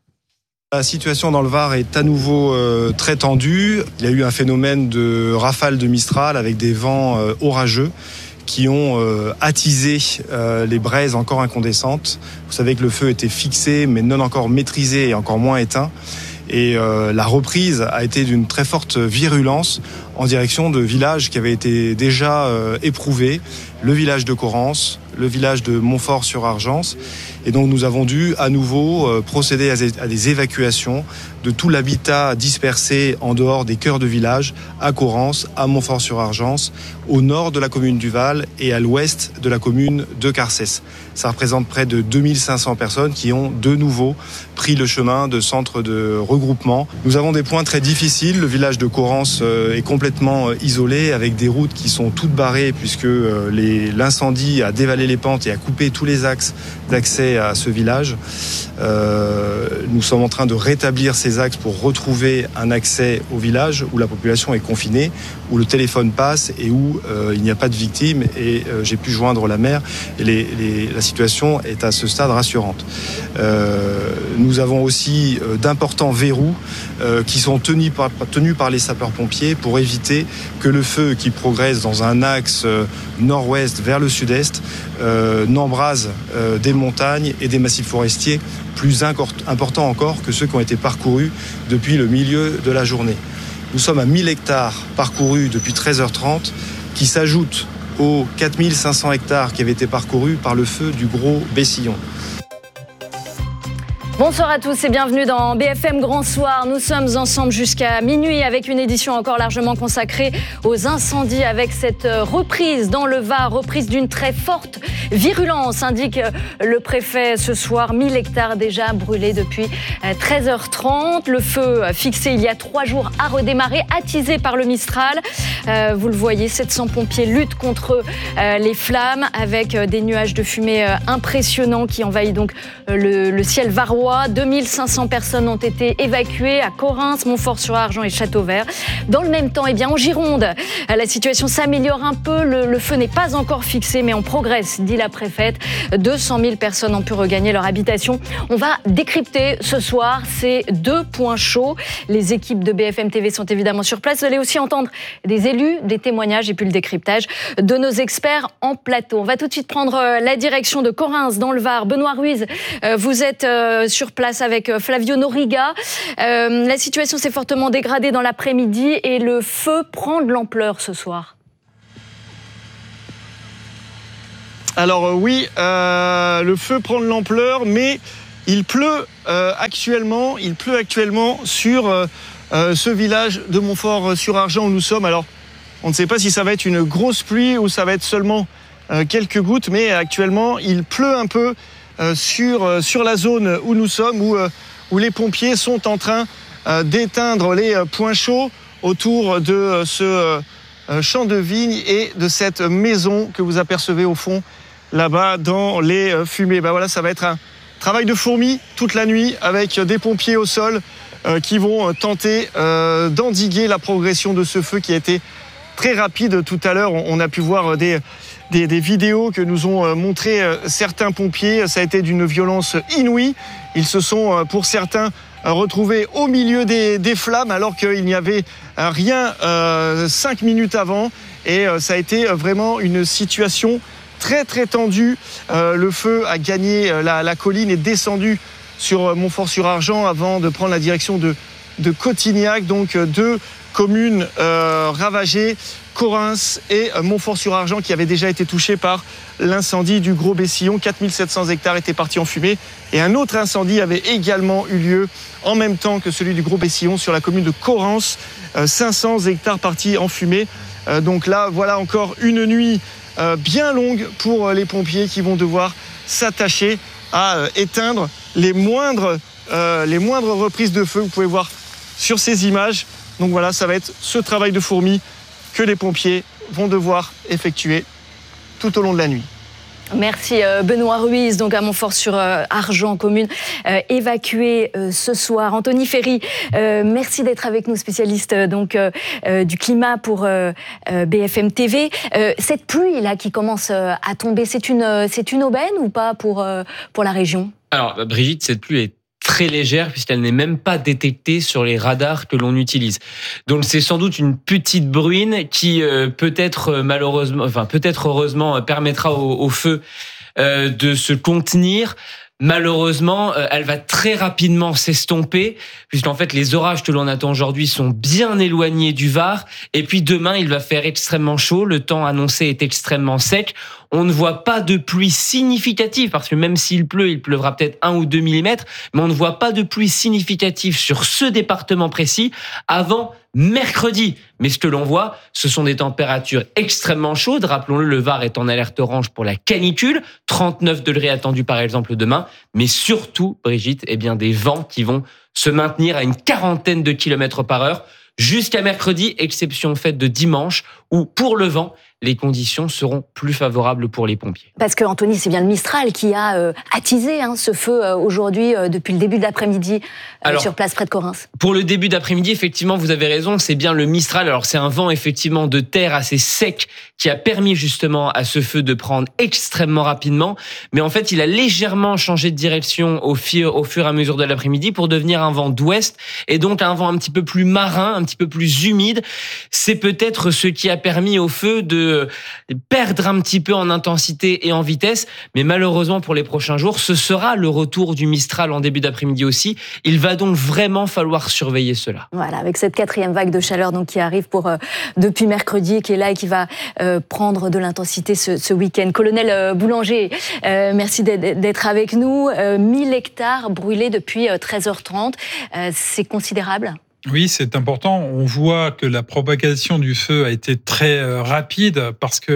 La situation dans le Var est à nouveau euh, très tendue. Il y a eu un phénomène de rafale de Mistral avec des vents euh, orageux qui ont euh, attisé euh, les braises encore incandescentes. Vous savez que le feu était fixé mais non encore maîtrisé et encore moins éteint. Et euh, la reprise a été d'une très forte virulence en direction de villages qui avaient été déjà euh, éprouvés, le village de Corrence, le village de Montfort-sur-Argence. Et donc nous avons dû à nouveau euh, procéder à des, à des évacuations de tout l'habitat dispersé en dehors des cœurs de village, à Corrence, à Montfort-sur-Argence, au nord de la commune du Val et à l'ouest de la commune de Carcès. Ça représente près de deux mille cinq cents personnes qui ont de nouveau pris le chemin de centres de regroupement. Nous avons des points très difficiles. Le village de Corrence est complètement isolé avec des routes qui sont toutes barrées puisque les, l'incendie a dévalé les pentes et a coupé tous les axes d'accès à ce village. Euh, nous sommes en train de rétablir ces axes pour retrouver un accès au village où la population est confinée, où le téléphone passe et où euh, il n'y a pas de victimes. Et euh, j'ai pu joindre la maire et les, les, la situation est à ce stade rassurante. Euh, nous avons aussi euh, d'importants verrous euh, qui sont tenus par, tenus par les sapeurs-pompiers pour éviter que le feu qui progresse dans un axe euh, nord-ouest vers le sud-est euh, n'embrase euh, des montagnes et des massifs forestiers plus importants encore que ceux qui ont été parcourus depuis le milieu de la journée. Nous sommes à mille hectares parcourus depuis treize heures trente qui s'ajoutent aux quatre mille cinq cents hectares qui avaient été parcourus par le feu du Gros Bessillon. Bonsoir à tous et bienvenue dans B F M Grand Soir. Nous sommes ensemble jusqu'à minuit avec une édition encore largement consacrée aux incendies avec cette reprise dans le Var, reprise d'une très forte virulence, indique le préfet ce soir. mille hectares déjà brûlés depuis treize heures trente. Le feu fixé il y a trois jours a redémarré, attisé par le Mistral. Euh, vous le voyez, sept cents pompiers luttent contre euh, les flammes avec des nuages de fumée euh, impressionnants qui envahissent donc euh, le, le ciel varois. vingt-trois. deux mille cinq cents personnes ont été évacuées à Correns, Montfort-sur-Argent et Châteauvert. Dans le même temps, eh bien, en Gironde, la situation s'améliore un peu. Le, le feu n'est pas encore fixé, mais on progresse, dit la préfète. deux cent mille personnes ont pu regagner leur habitation. On va décrypter ce soir ces deux points chauds. Les équipes de B F M T V sont évidemment sur place. Vous allez aussi entendre des élus, des témoignages et puis le décryptage de nos experts en plateau. On va tout de suite prendre la direction de Correns dans le Var. Benoît Ruiz, vous êtes sur place avec Flavio Noriga. La situation s'est fortement dégradée dans l'après-midi et le feu prend de l'ampleur ce soir. Alors euh, oui, euh, le feu prend de l'ampleur, mais il pleut euh, actuellement, il pleut actuellement sur euh, euh, ce village de Montfort-sur-Argent où nous sommes. Alors, on ne sait pas si ça va être une grosse pluie ou ça va être seulement euh, quelques gouttes, mais actuellement, il pleut un peu euh, sur, euh, sur la zone où nous sommes, où, euh, où les pompiers sont en train euh, d'éteindre les euh, points chauds autour de euh, ce euh, champ de vigne et de cette maison que vous apercevez au fond là-bas dans les euh, fumées. Ben voilà, ça va être un travail de fourmi toute la nuit avec des pompiers au sol euh, qui vont tenter euh, d'endiguer la progression de ce feu qui a été très rapide tout à l'heure. On a pu voir des, des, des vidéos que nous ont montré certains pompiers. Ça a été d'une violence inouïe. Ils se sont, pour certains, retrouvés au milieu des, des flammes alors qu'il n'y avait rien euh, cinq minutes avant. Et ça a été vraiment une situation très très tendue. Euh, le feu a gagné la, la colline et descendu sur Montfort-sur-Argent avant de prendre la direction de, de Cotignac. Donc deux communes euh, ravagées, Correns et Montfort-sur-Argent qui avaient déjà été touchées par l'incendie du Gros Bessillon. quatre mille sept cents hectares étaient partis en fumée et un autre incendie avait également eu lieu en même temps que celui du Gros Bessillon sur la commune de Correns. Euh, cinq cents hectares partis en fumée. Euh, donc là, voilà encore une nuit euh, bien longue pour les pompiers qui vont devoir s'attacher à euh, éteindre les moindres, euh, les moindres reprises de feu. Vous pouvez voir sur ces images. Donc voilà, ça va être ce travail de fourmi que les pompiers vont devoir effectuer tout au long de la nuit. Merci Benoît Ruiz, donc à Montfort-sur-Argent, commune euh, évacuée euh, ce soir. Anthony Ferry, euh, merci d'être avec nous, spécialiste donc euh, du climat pour euh, B F M T V. Euh, cette pluie là qui commence euh, à tomber, c'est une c'est une aubaine ou pas pour euh, pour la région? Alors Brigitte, cette pluie est très légère puisqu'elle n'est même pas détectée sur les radars que l'on utilise. Donc c'est sans doute une petite bruine qui euh, peut-être malheureusement, enfin peut-être heureusement permettra au, au feu euh, de se contenir. Malheureusement, euh, elle va très rapidement s'estomper puisqu'en fait les orages que l'on attend aujourd'hui sont bien éloignés du Var et puis demain il va faire extrêmement chaud, le temps annoncé est extrêmement sec. On ne voit pas de pluie significative parce que même s'il pleut, il pleuvra peut-être un ou deux millimètres, mais on ne voit pas de pluie significative sur ce département précis avant mercredi. Mais ce que l'on voit, ce sont des températures extrêmement chaudes. Rappelons-le, le Var est en alerte orange pour la canicule, trente-neuf degrés attendus par exemple demain, mais surtout, Brigitte, eh bien des vents qui vont se maintenir à une quarantaine de kilomètres par heure jusqu'à mercredi, exception faite de dimanche où pour le vent, les conditions seront plus favorables pour les pompiers. Parce que Anthony, c'est bien le Mistral qui a euh, attisé hein, ce feu euh, aujourd'hui euh, depuis le début de l'après-midi euh, Alors, sur place près de Correns. Pour le début d'après-midi, effectivement, vous avez raison, c'est bien le Mistral. Alors c'est un vent effectivement de terre assez sec qui a permis justement à ce feu de prendre extrêmement rapidement. Mais en fait, il a légèrement changé de direction au fur, au fur et à mesure de l'après-midi pour devenir un vent d'ouest et donc un vent un petit peu plus marin, un petit peu plus humide. C'est peut-être ce qui a permis au feu de perdre un petit peu en intensité et en vitesse, mais malheureusement pour les prochains jours, ce sera le retour du Mistral en début d'après-midi aussi. Il va donc vraiment falloir surveiller cela. Voilà, avec cette quatrième vague de chaleur donc qui arrive pour euh, depuis mercredi, qui est là et qui va euh, prendre de l'intensité ce, ce week-end. Colonel euh, Boulanger, euh, merci d'être avec nous. Euh, mille hectares brûlés depuis euh, treize heures trente, euh, c'est considérable. Oui, c'est important. On voit que la propagation du feu a été très rapide parce que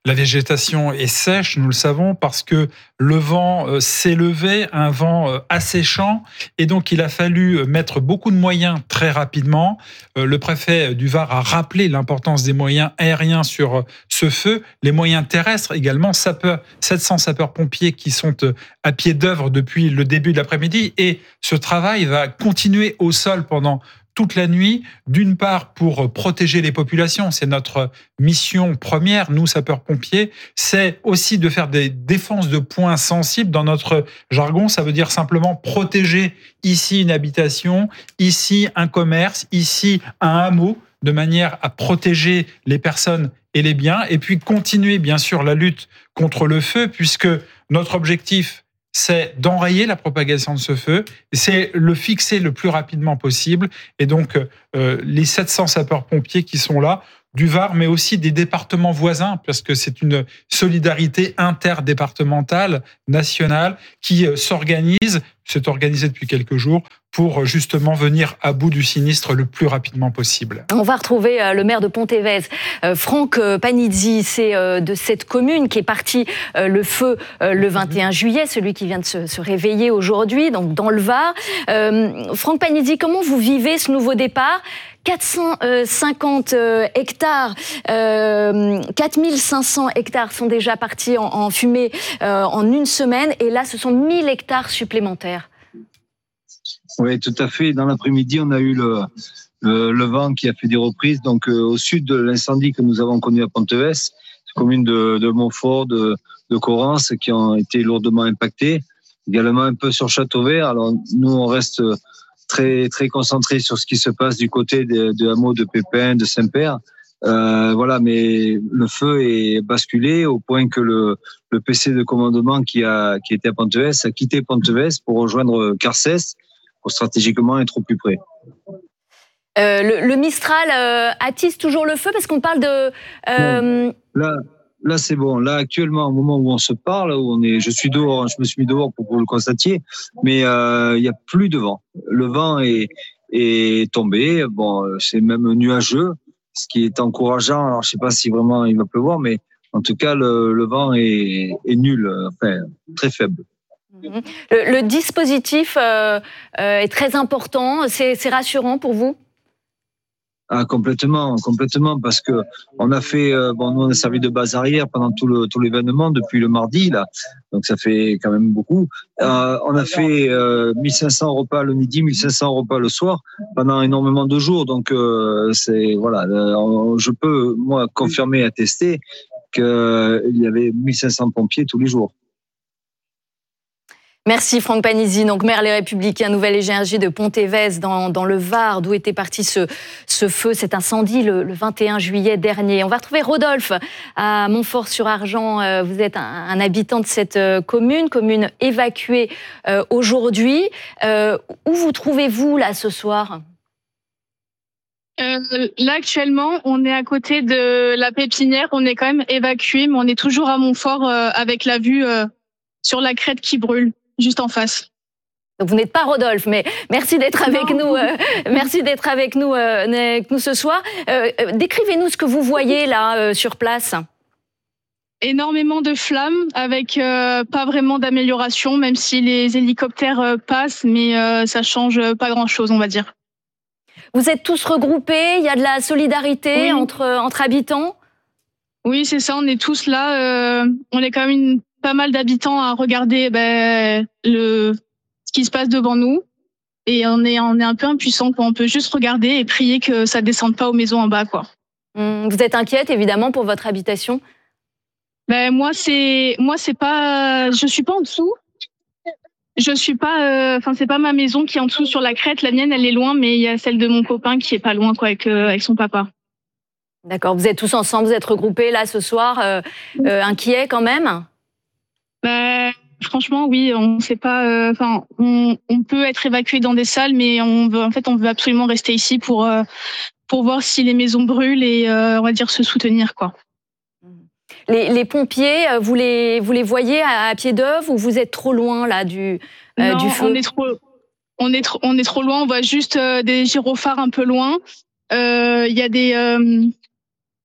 La végétation est sèche, nous le savons, parce que le vent s'est levé, un vent asséchant, et donc il a fallu mettre beaucoup de moyens très rapidement. Le préfet du Var a rappelé l'importance des moyens aériens sur ce feu, les moyens terrestres également, sapeurs, sept cents sapeurs-pompiers qui sont à pied d'œuvre depuis le début de l'après-midi, et ce travail va continuer au sol pendant toute la nuit, d'une part pour protéger les populations, c'est notre mission première, nous sapeurs-pompiers, c'est aussi de faire des défenses de points sensibles. Dans notre jargon, ça veut dire simplement protéger ici une habitation, ici un commerce, ici un hameau, de manière à protéger les personnes et les biens, et puis continuer bien sûr la lutte contre le feu, puisque notre objectif, c'est d'enrayer la propagation de ce feu, c'est le fixer le plus rapidement possible. Et donc, euh, les sept cents sapeurs-pompiers qui sont là, du Var, mais aussi des départements voisins, parce que c'est une solidarité interdépartementale, nationale, qui s'organise, s'est organisée depuis quelques jours, pour justement venir à bout du sinistre le plus rapidement possible. On va retrouver le maire de Pontévez, Franck Panizzi. C'est de cette commune qui est parti le feu le vingt et un juillet, celui qui vient de se réveiller aujourd'hui, donc dans le Var. Franck Panizzi, comment vous vivez ce nouveau départ ? quatre cent cinquante hectares, euh, quatre mille cinq cents hectares sont déjà partis en, en fumée euh, en une semaine, et là ce sont mille hectares supplémentaires. Oui, tout à fait. Dans l'après-midi, on a eu le, le, le vent qui a fait des reprises. Donc, euh, au sud de l'incendie que nous avons connu à Pontévez, commune de, de Montfort, de, de Corrence, qui ont été lourdement impactées. Également un peu sur Châteauvert. Alors, nous, on reste très très concentrés sur ce qui se passe du côté de, de hameaux de Pépin, de Saint-Père. Euh, voilà, mais le feu est basculé au point que le, le P C de commandement qui a qui était à Pontévez a quitté Pontévez pour rejoindre Carcès, pour stratégiquement être au plus près. Euh, le, le Mistral euh, attise toujours le feu, parce qu'on parle de. Euh... Là, là c'est bon. Là, actuellement, au moment où on se parle, où on est, je suis dehors, je me suis mis dehors pour, pour le constater, mais euh, il y a plus de vent. Le vent est est tombé. Bon, c'est même nuageux, ce qui est encourageant. Alors, je sais pas si vraiment il va pleuvoir, mais en tout cas, le, le vent est, est nul, enfin très faible. Le, le dispositif euh, euh, est très important. C'est, c'est rassurant pour vous ? Ah, complètement, complètement, parce que on a fait, euh, bon, nous on a servi de base arrière pendant tout le tout l'événement depuis le mardi là, donc ça fait quand même beaucoup. Euh, on a fait euh, mille cinq cents repas le midi, mille cinq cents repas le soir pendant énormément de jours, donc euh, c'est voilà, euh, je peux moi confirmer, attester qu'il y avait mille cinq cents pompiers tous les jours. Merci Franck Panizzi, donc maire Les Républicains, Nouvelle Énergie de Pontévez dans, dans le Var, d'où était parti ce, ce feu, cet incendie le, le vingt et un juillet dernier. On va retrouver Rodolphe à Montfort-sur-Argent. Vous êtes un, un habitant de cette commune, commune évacuée euh, aujourd'hui. Euh, où vous trouvez-vous là ce soir ? Euh, là actuellement, on est à côté de la pépinière. On est quand même évacué, mais on est toujours à Montfort euh, avec la vue euh, sur la crête qui brûle. Juste en face. Donc vous n'êtes pas Rodolphe, mais merci d'être avec non. nous. Euh, merci d'être avec nous, euh, avec nous ce soir. Euh, décrivez-nous ce que vous voyez là euh, sur place. Énormément de flammes, avec euh, pas vraiment d'amélioration, même si les hélicoptères euh, passent, mais euh, ça change pas grand-chose, on va dire. Vous êtes tous regroupés, il y a de la solidarité oui. entre entre habitants. Oui, c'est ça. On est tous là. Euh, on est quand même une pas mal d'habitants à regarder ben, le, ce qui se passe devant nous. Et on est, on est un peu impuissants. On peut juste regarder et prier que ça ne descende pas aux maisons en bas. Quoi. Vous êtes inquiète, évidemment, pour votre habitation ? Ben, moi, c'est, moi, c'est pas, je ne suis pas en dessous. Je suis pas, enfin, euh, c'est pas ma maison qui est en dessous sur la crête. La mienne, elle est loin, mais il y a celle de mon copain qui est pas loin, quoi, avec, euh, avec son papa. D'accord. Vous êtes tous ensemble, vous êtes regroupés là ce soir, euh, euh, inquiets quand même ? Bah, franchement, oui, on sait pas. Enfin, euh, on, on peut être évacué dans des salles, mais on veut, en fait, on veut absolument rester ici pour euh, pour voir si les maisons brûlent et euh, on va dire se soutenir, quoi. Les, les pompiers, vous les vous les voyez à, à pied d'œuvre ou vous êtes trop loin là du euh, non, du feu ? On est trop, on est trop, on est trop loin. On voit juste euh, des gyrophares un peu loin. Il euh, y a des euh,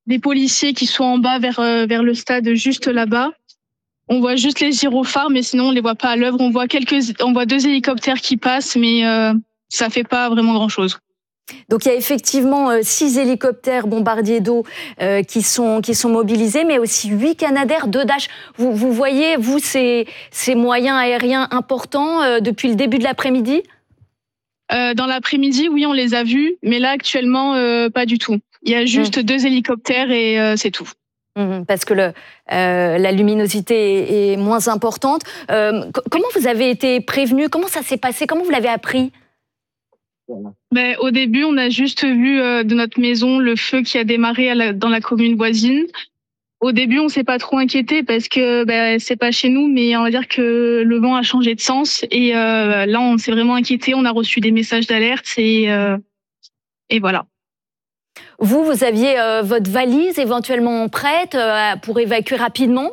des policiers qui sont en bas vers, euh, vers le stade, juste là-bas. On voit juste les gyrophares, mais sinon on les voit pas à l'œuvre. On voit quelques, on voit deux hélicoptères qui passent, mais euh, ça fait pas vraiment grand-chose. Donc il y a effectivement euh, six hélicoptères bombardiers d'eau euh, qui sont qui sont mobilisés, mais aussi huit Canadair, deux Dash. Vous vous voyez vous ces ces moyens aériens importants euh, depuis le début de l'après-midi? Euh, dans l'après-midi, oui, on les a vus, mais là actuellement euh, pas du tout. Il y a juste mmh. deux hélicoptères et euh, c'est tout. Mmh, parce que le, euh, la luminosité est, est moins importante. Euh, comment vous avez été prévenu? Comment ça s'est passé? Comment vous l'avez appris? Ben, au début, on a juste vu euh, de notre maison le feu qui a démarré à la, dans la commune voisine. Au début, on s'est pas trop inquiété parce que ben, c'est pas chez nous, mais on va dire que le vent a changé de sens. Et euh, là, on s'est vraiment inquiété. On a reçu des messages d'alerte et, euh, et voilà. Vous, vous aviez euh, votre valise éventuellement prête euh, pour évacuer rapidement?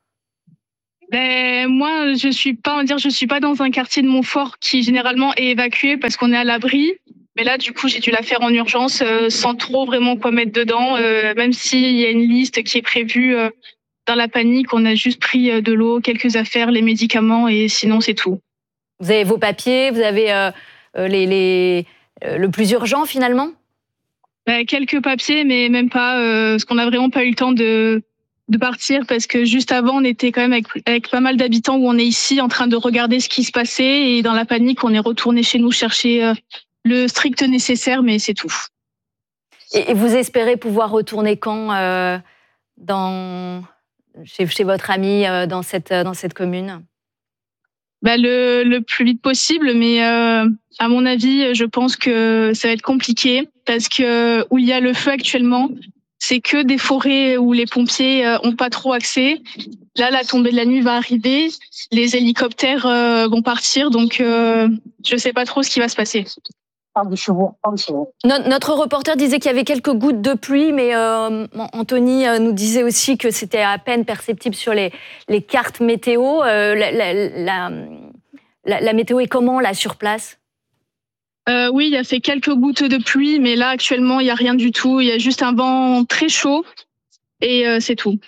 Ben, moi, je suis pas, on va dire, je suis pas dans un quartier de Montfort qui généralement est évacué parce qu'on est à l'abri. Mais là, du coup, j'ai dû la faire en urgence euh, sans trop vraiment quoi mettre dedans. Euh, même s'il y a une liste qui est prévue, euh, dans la panique, on a juste pris euh, de l'eau, quelques affaires, les médicaments et sinon, c'est tout. Vous avez vos papiers, vous avez euh, les, les, euh, le plus urgent finalement? Ben, quelques papiers, mais même pas, euh, parce qu'on n'a vraiment pas eu le temps de... de partir parce que juste avant, on était quand même avec, avec pas mal d'habitants où on est ici en train de regarder ce qui se passait et dans la panique, on est retourné chez nous chercher euh, le strict nécessaire, mais c'est tout. Et, et vous espérez pouvoir retourner quand euh, dans, chez, chez votre ami euh, dans, cette, dans cette commune? Bah, le, le plus vite possible, mais euh, à mon avis, je pense que ça va être compliqué parce que où il y a le feu actuellement, c'est que des forêts où les pompiers euh, ont pas trop accès. Là, la tombée de la nuit va arriver, les hélicoptères euh, vont partir, donc euh, je sais pas trop ce qui va se passer. Notre reporter disait qu'il y avait quelques gouttes de pluie, mais euh, Anthony nous disait aussi que c'était à peine perceptible sur les, les cartes météo. Euh, la, la, la, la, la météo est comment là sur place? Euh, oui, il y a fait quelques gouttes de pluie, mais là actuellement il y a rien du tout. Il y a juste un vent très chaud et euh, c'est tout.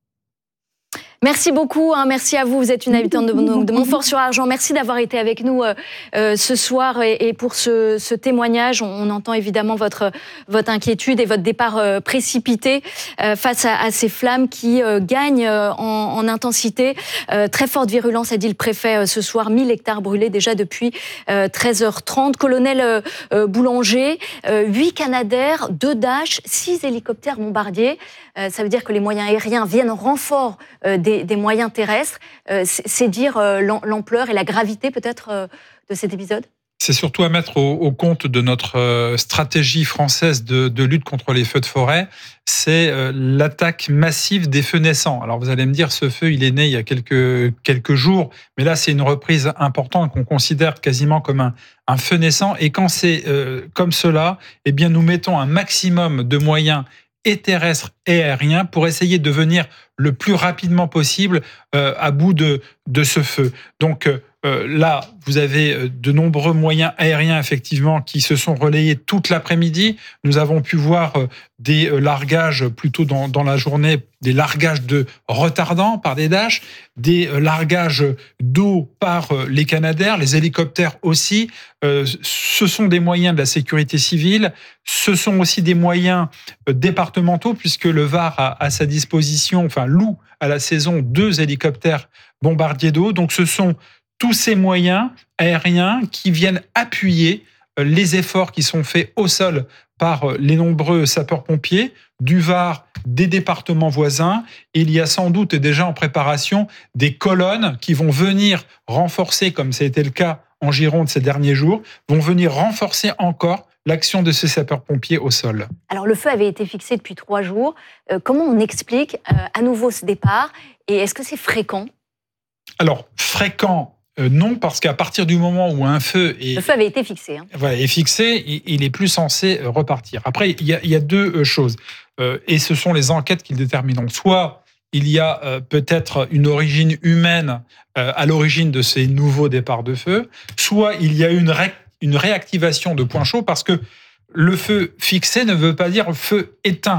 Merci beaucoup, hein, merci à vous. Vous êtes une habitante de, de Montfort-sur-Argent. Merci d'avoir été avec nous euh, euh, ce soir et, et pour ce, ce témoignage. On, on entend évidemment votre, votre inquiétude et votre départ euh, précipité euh, face à, à ces flammes qui euh, gagnent euh, en, en intensité. Euh, très forte virulence, a dit le préfet euh, ce soir. mille hectares brûlés déjà depuis euh, treize heures trente. Colonel euh, Boulanger, euh, huit Canadair, deux Dash, six hélicoptères bombardiers. Euh, ça veut dire que les moyens aériens viennent en renfort euh, des, des moyens terrestres. Euh, c'est, c'est dire euh, l'ampleur et la gravité peut-être euh, de cet épisode? C'est surtout à mettre au, au compte de notre euh, stratégie française de, de lutte contre les feux de forêt, c'est euh, l'attaque massive des feux naissants. Alors vous allez me dire, ce feu, il est né il y a quelques, quelques jours, mais là c'est une reprise importante qu'on considère quasiment comme un, un feu naissant. Et quand c'est euh, comme cela, eh bien nous mettons un maximum de moyens et terrestres et aériens pour essayer de venir le plus rapidement possible euh, à bout de, de ce feu. Donc euh, là, vous avez de nombreux moyens aériens effectivement qui se sont relayés toute l'après-midi. Nous avons pu voir des largages plutôt dans, dans la journée, des largages de retardants par des Dash, des largages d'eau par les Canadair, les hélicoptères aussi. Euh, ce sont des moyens de la sécurité civile. Ce sont aussi des moyens départementaux puisque le Var a à sa disposition, enfin loue à la saison deux hélicoptères bombardiers d'eau. Donc ce sont tous ces moyens aériens qui viennent appuyer les efforts qui sont faits au sol par les nombreux sapeurs-pompiers du Var, des départements voisins. Et il y a sans doute déjà en préparation des colonnes qui vont venir renforcer, comme ça a été le cas en Gironde ces derniers jours, vont venir renforcer encore l'action de ces sapeurs-pompiers au sol. Alors le feu avait été fixé depuis trois jours. Euh, comment on explique euh, à nouveau ce départ? Et est-ce que c'est fréquent? Alors, fréquent, Euh, non, parce qu'à partir du moment où un feu est, le feu avait été fixé, hein. voilà, est fixé, il, il est plus censé repartir. Après, il y a, il y a deux choses, euh, et ce sont les enquêtes qui le détermineront. Soit il y a euh, peut-être une origine humaine euh, à l'origine de ces nouveaux départs de feu, soit il y a une, ré, une réactivation de points chauds, parce que le feu fixé ne veut pas dire feu éteint.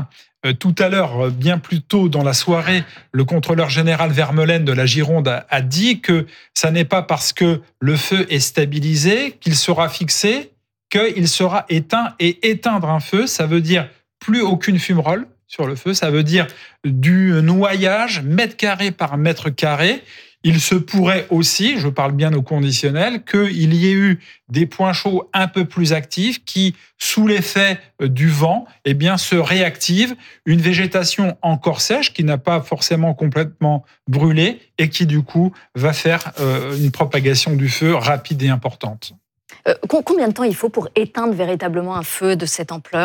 Euh, tout à l'heure, bien plus tôt dans la soirée, le contrôleur général Vermeulen de la Gironde a, a dit que ça n'est pas parce que le feu est stabilisé qu'il sera fixé, qu'il sera éteint. Et éteindre un feu, ça veut dire plus aucune fumerole sur le feu, ça veut dire du noyage mètre carré par mètre carré. Il se pourrait aussi, je parle bien au conditionnel, qu'il y ait eu des points chauds un peu plus actifs qui, sous l'effet du vent, eh bien, se réactivent. Une végétation encore sèche qui n'a pas forcément complètement brûlé et qui, du coup, va faire euh, une propagation du feu rapide et importante. Euh, combien de temps il faut pour éteindre véritablement un feu de cette ampleur ?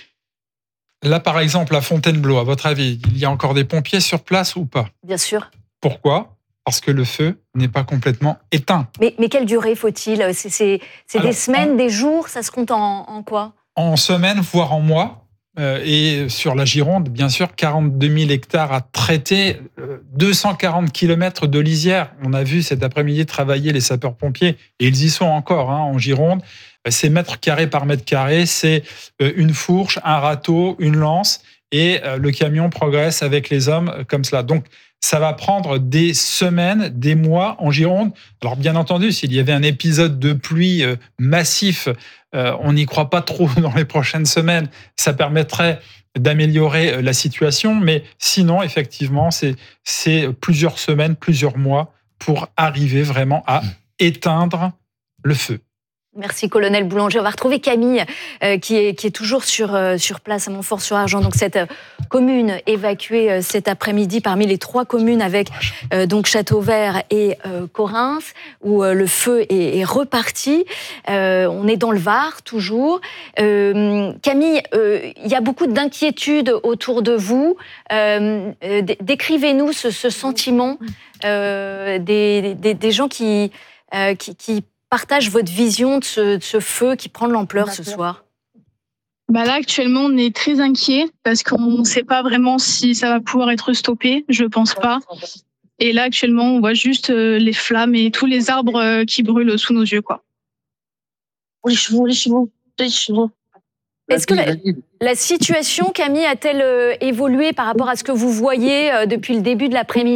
Là, par exemple, à Fontainebleau, à votre avis, il y a encore des pompiers sur place ou pas ? Bien sûr. Pourquoi ? Parce que le feu n'est pas complètement éteint. Mais, mais quelle durée faut-il ? C'est, c'est, c'est Alors, des semaines, en, des jours ? Ça se compte en, en quoi ? En semaines, voire en mois. Euh, et sur la Gironde, bien sûr, quarante-deux mille hectares à traiter, euh, deux cent quarante kilomètres de lisière. On a vu cet après-midi travailler les sapeurs-pompiers, et ils y sont encore hein, en Gironde. C'est mètre carré par mètre carré, c'est euh, une fourche, un râteau, une lance, et euh, le camion progresse avec les hommes euh, comme cela. Donc, ça va prendre des semaines, des mois en Gironde. Alors bien entendu, s'il y avait un épisode de pluie euh, massif, euh, on n'y croit pas trop dans les prochaines semaines, ça permettrait d'améliorer la situation. Mais sinon, effectivement, c'est, c'est plusieurs semaines, plusieurs mois pour arriver vraiment à éteindre le feu. Merci, colonel Boulanger. On va retrouver Camille, euh, qui, est, qui est toujours sur, euh, sur place à Montfort-sur-Argent. Donc, cette euh, commune évacuée euh, cet après-midi parmi les trois communes avec euh, donc Châteauvert et euh, Correns, où euh, le feu est, est reparti. Euh, on est dans le Var, toujours. Euh, Camille, euh, il y a beaucoup d'inquiétudes autour de vous. Euh, euh, décrivez-nous ce, ce sentiment euh, des, des, des gens qui... Euh, qui, qui partage votre vision de ce, de ce feu qui prend de l'ampleur ce soir. Bah là, actuellement, on est très inquiets parce qu'on ne sait pas vraiment si ça va pouvoir être stoppé. Je pense pas. Et là, actuellement, on voit juste les flammes et tous les arbres qui brûlent sous nos yeux, quoi. Les chevaux, les chevaux, les chevaux. Est-ce que la, la situation, Camille, a-t-elle évolué par rapport à ce que vous voyez depuis le début de l'après-midi ?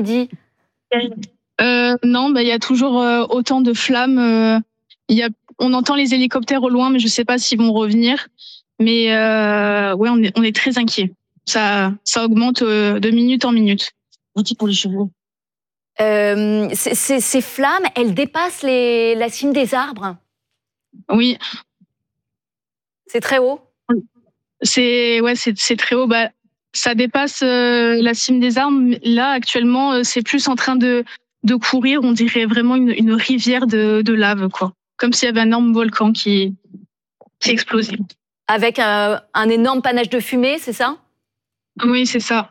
Euh, non, bah, y a toujours euh, autant de flammes. Euh, y a, on entend les hélicoptères au loin, mais je ne sais pas s'ils vont revenir. Mais euh, ouais, on est, on est très inquiets. Ça, ça augmente euh, de minute en minute. Outil pour les chevaux. Euh, c- c- ces flammes, elles dépassent les, la cime des arbres. Oui. C'est très haut. C'est ouais, c'est, c'est très haut. Bah, ça dépasse euh, la cime des arbres. Là, actuellement, euh, c'est plus en train de de courir, on dirait vraiment une, une rivière de, de lave, quoi. Comme s'il y avait un énorme volcan qui, qui explosait. Avec un, un énorme panache de fumée, c'est ça ? Oui, c'est ça.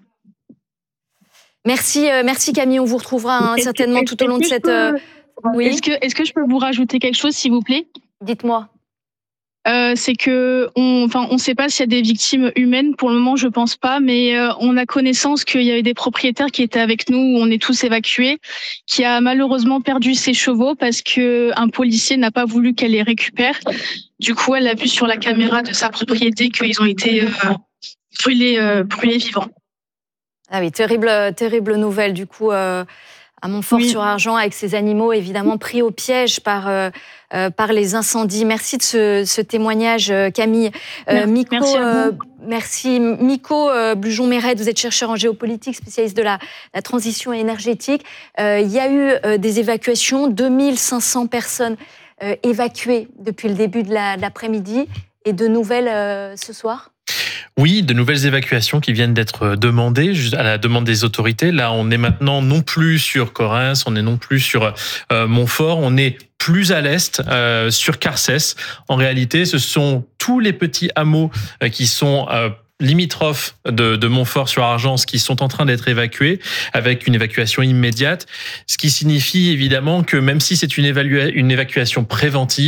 Merci, euh, merci Camille, on vous retrouvera hein, certainement que, tout au long de cette... Peux, euh... oui. Est-ce que, est-ce que je peux vous rajouter quelque chose, s'il vous plaît ? Dites-moi. Euh, c'est que on, enfin, on ne sait pas s'il y a des victimes humaines. Pour le moment, je pense pas, mais euh, on a connaissance qu'il y avait des propriétaires qui étaient avec nous, où on est tous évacués, qui a malheureusement perdu ses chevaux parce que un policier n'a pas voulu qu'elle les récupère. Du coup, elle a vu sur la caméra de sa propriété qu'ils ont été euh, brûlés, euh, brûlés vivants. Ah oui, terrible, terrible nouvelle. Du coup. Euh... à Montfort-sur-Argent, avec ces animaux évidemment pris au piège par, euh, euh, par les incendies. Merci de ce, ce témoignage, Camille. Euh, Miko, merci à vous. Euh, merci. Miko euh, Blujon-Mérette, vous êtes chercheur en géopolitique, spécialiste de la, la transition énergétique. Euh, il y a eu euh, des évacuations, deux mille cinq cents personnes euh, évacuées depuis le début de, la, de l'après-midi, et de nouvelles euh, ce soir ? Oui, de nouvelles évacuations qui viennent d'être demandées à la demande des autorités. Là, on est maintenant non plus sur Correns, on est non plus sur euh, Montfort, on est plus à l'est, euh, sur Carcès. En réalité, ce sont tous les petits hameaux euh, qui sont euh, limitrophes de, de Montfort-sur-Argence qui sont en train d'être évacués avec une évacuation immédiate, ce qui signifie évidemment que même si c'est une, évalua- une évacuation préventive,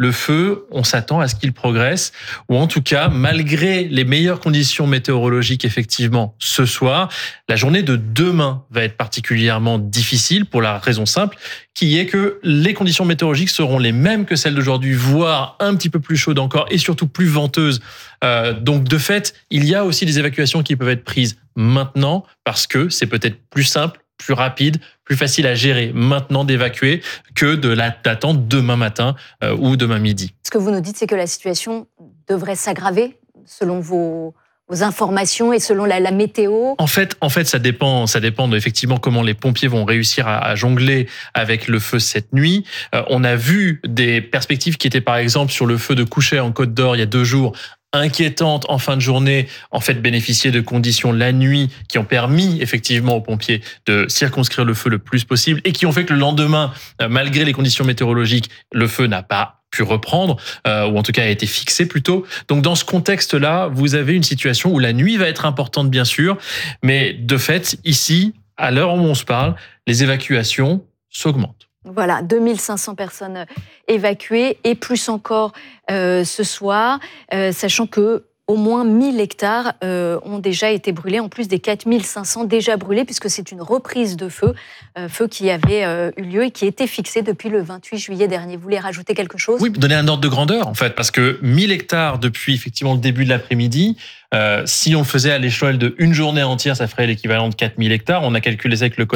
le feu, on s'attend à ce qu'il progresse, ou en tout cas, malgré les meilleures conditions météorologiques, effectivement, ce soir, la journée de demain va être particulièrement difficile pour la raison simple qui est que les conditions météorologiques seront les mêmes que celles d'aujourd'hui, voire un petit peu plus chaudes encore et surtout plus venteuses. Euh, donc, de fait, il y a aussi des évacuations qui peuvent être prises maintenant parce que c'est peut-être plus simple, plus rapide, plus facile à gérer maintenant d'évacuer que de l'attendre demain matin euh, ou demain midi. Ce que vous nous dites, c'est que la situation devrait s'aggraver selon vos, vos informations et selon la, la météo. En fait, en fait, ça dépend, ça dépend de, effectivement comment les pompiers vont réussir à, à jongler avec le feu cette nuit. Euh, on a vu des perspectives qui étaient par exemple sur le feu de Couchet en Côte d'Or il y a deux jours, inquiétantes en fin de journée, en fait bénéficier de conditions la nuit qui ont permis effectivement aux pompiers de circonscrire le feu le plus possible et qui ont fait que le lendemain, malgré les conditions météorologiques, le feu n'a pas pu reprendre, euh, ou en tout cas a été fixé plutôt. Donc dans ce contexte-là, vous avez une situation où la nuit va être importante bien sûr, mais de fait, ici, à l'heure où on se parle, les évacuations s'augmentent. Voilà, deux mille cinq cents personnes évacuées et plus encore euh, ce soir, euh, sachant que au moins mille hectares euh, ont déjà été brûlés, en plus des quatre mille cinq cents déjà brûlés, puisque c'est une reprise de feu, euh, feu qui avait euh, eu lieu et qui était fixé depuis le vingt-huit juillet dernier. Vous voulez rajouter quelque chose ? Oui, donner un ordre de grandeur, en fait, parce que mille hectares depuis effectivement le début de l'après-midi, euh, si on le faisait à l'échelle de une journée entière, ça ferait l'équivalent de quatre mille hectares. On a calculé ça avec le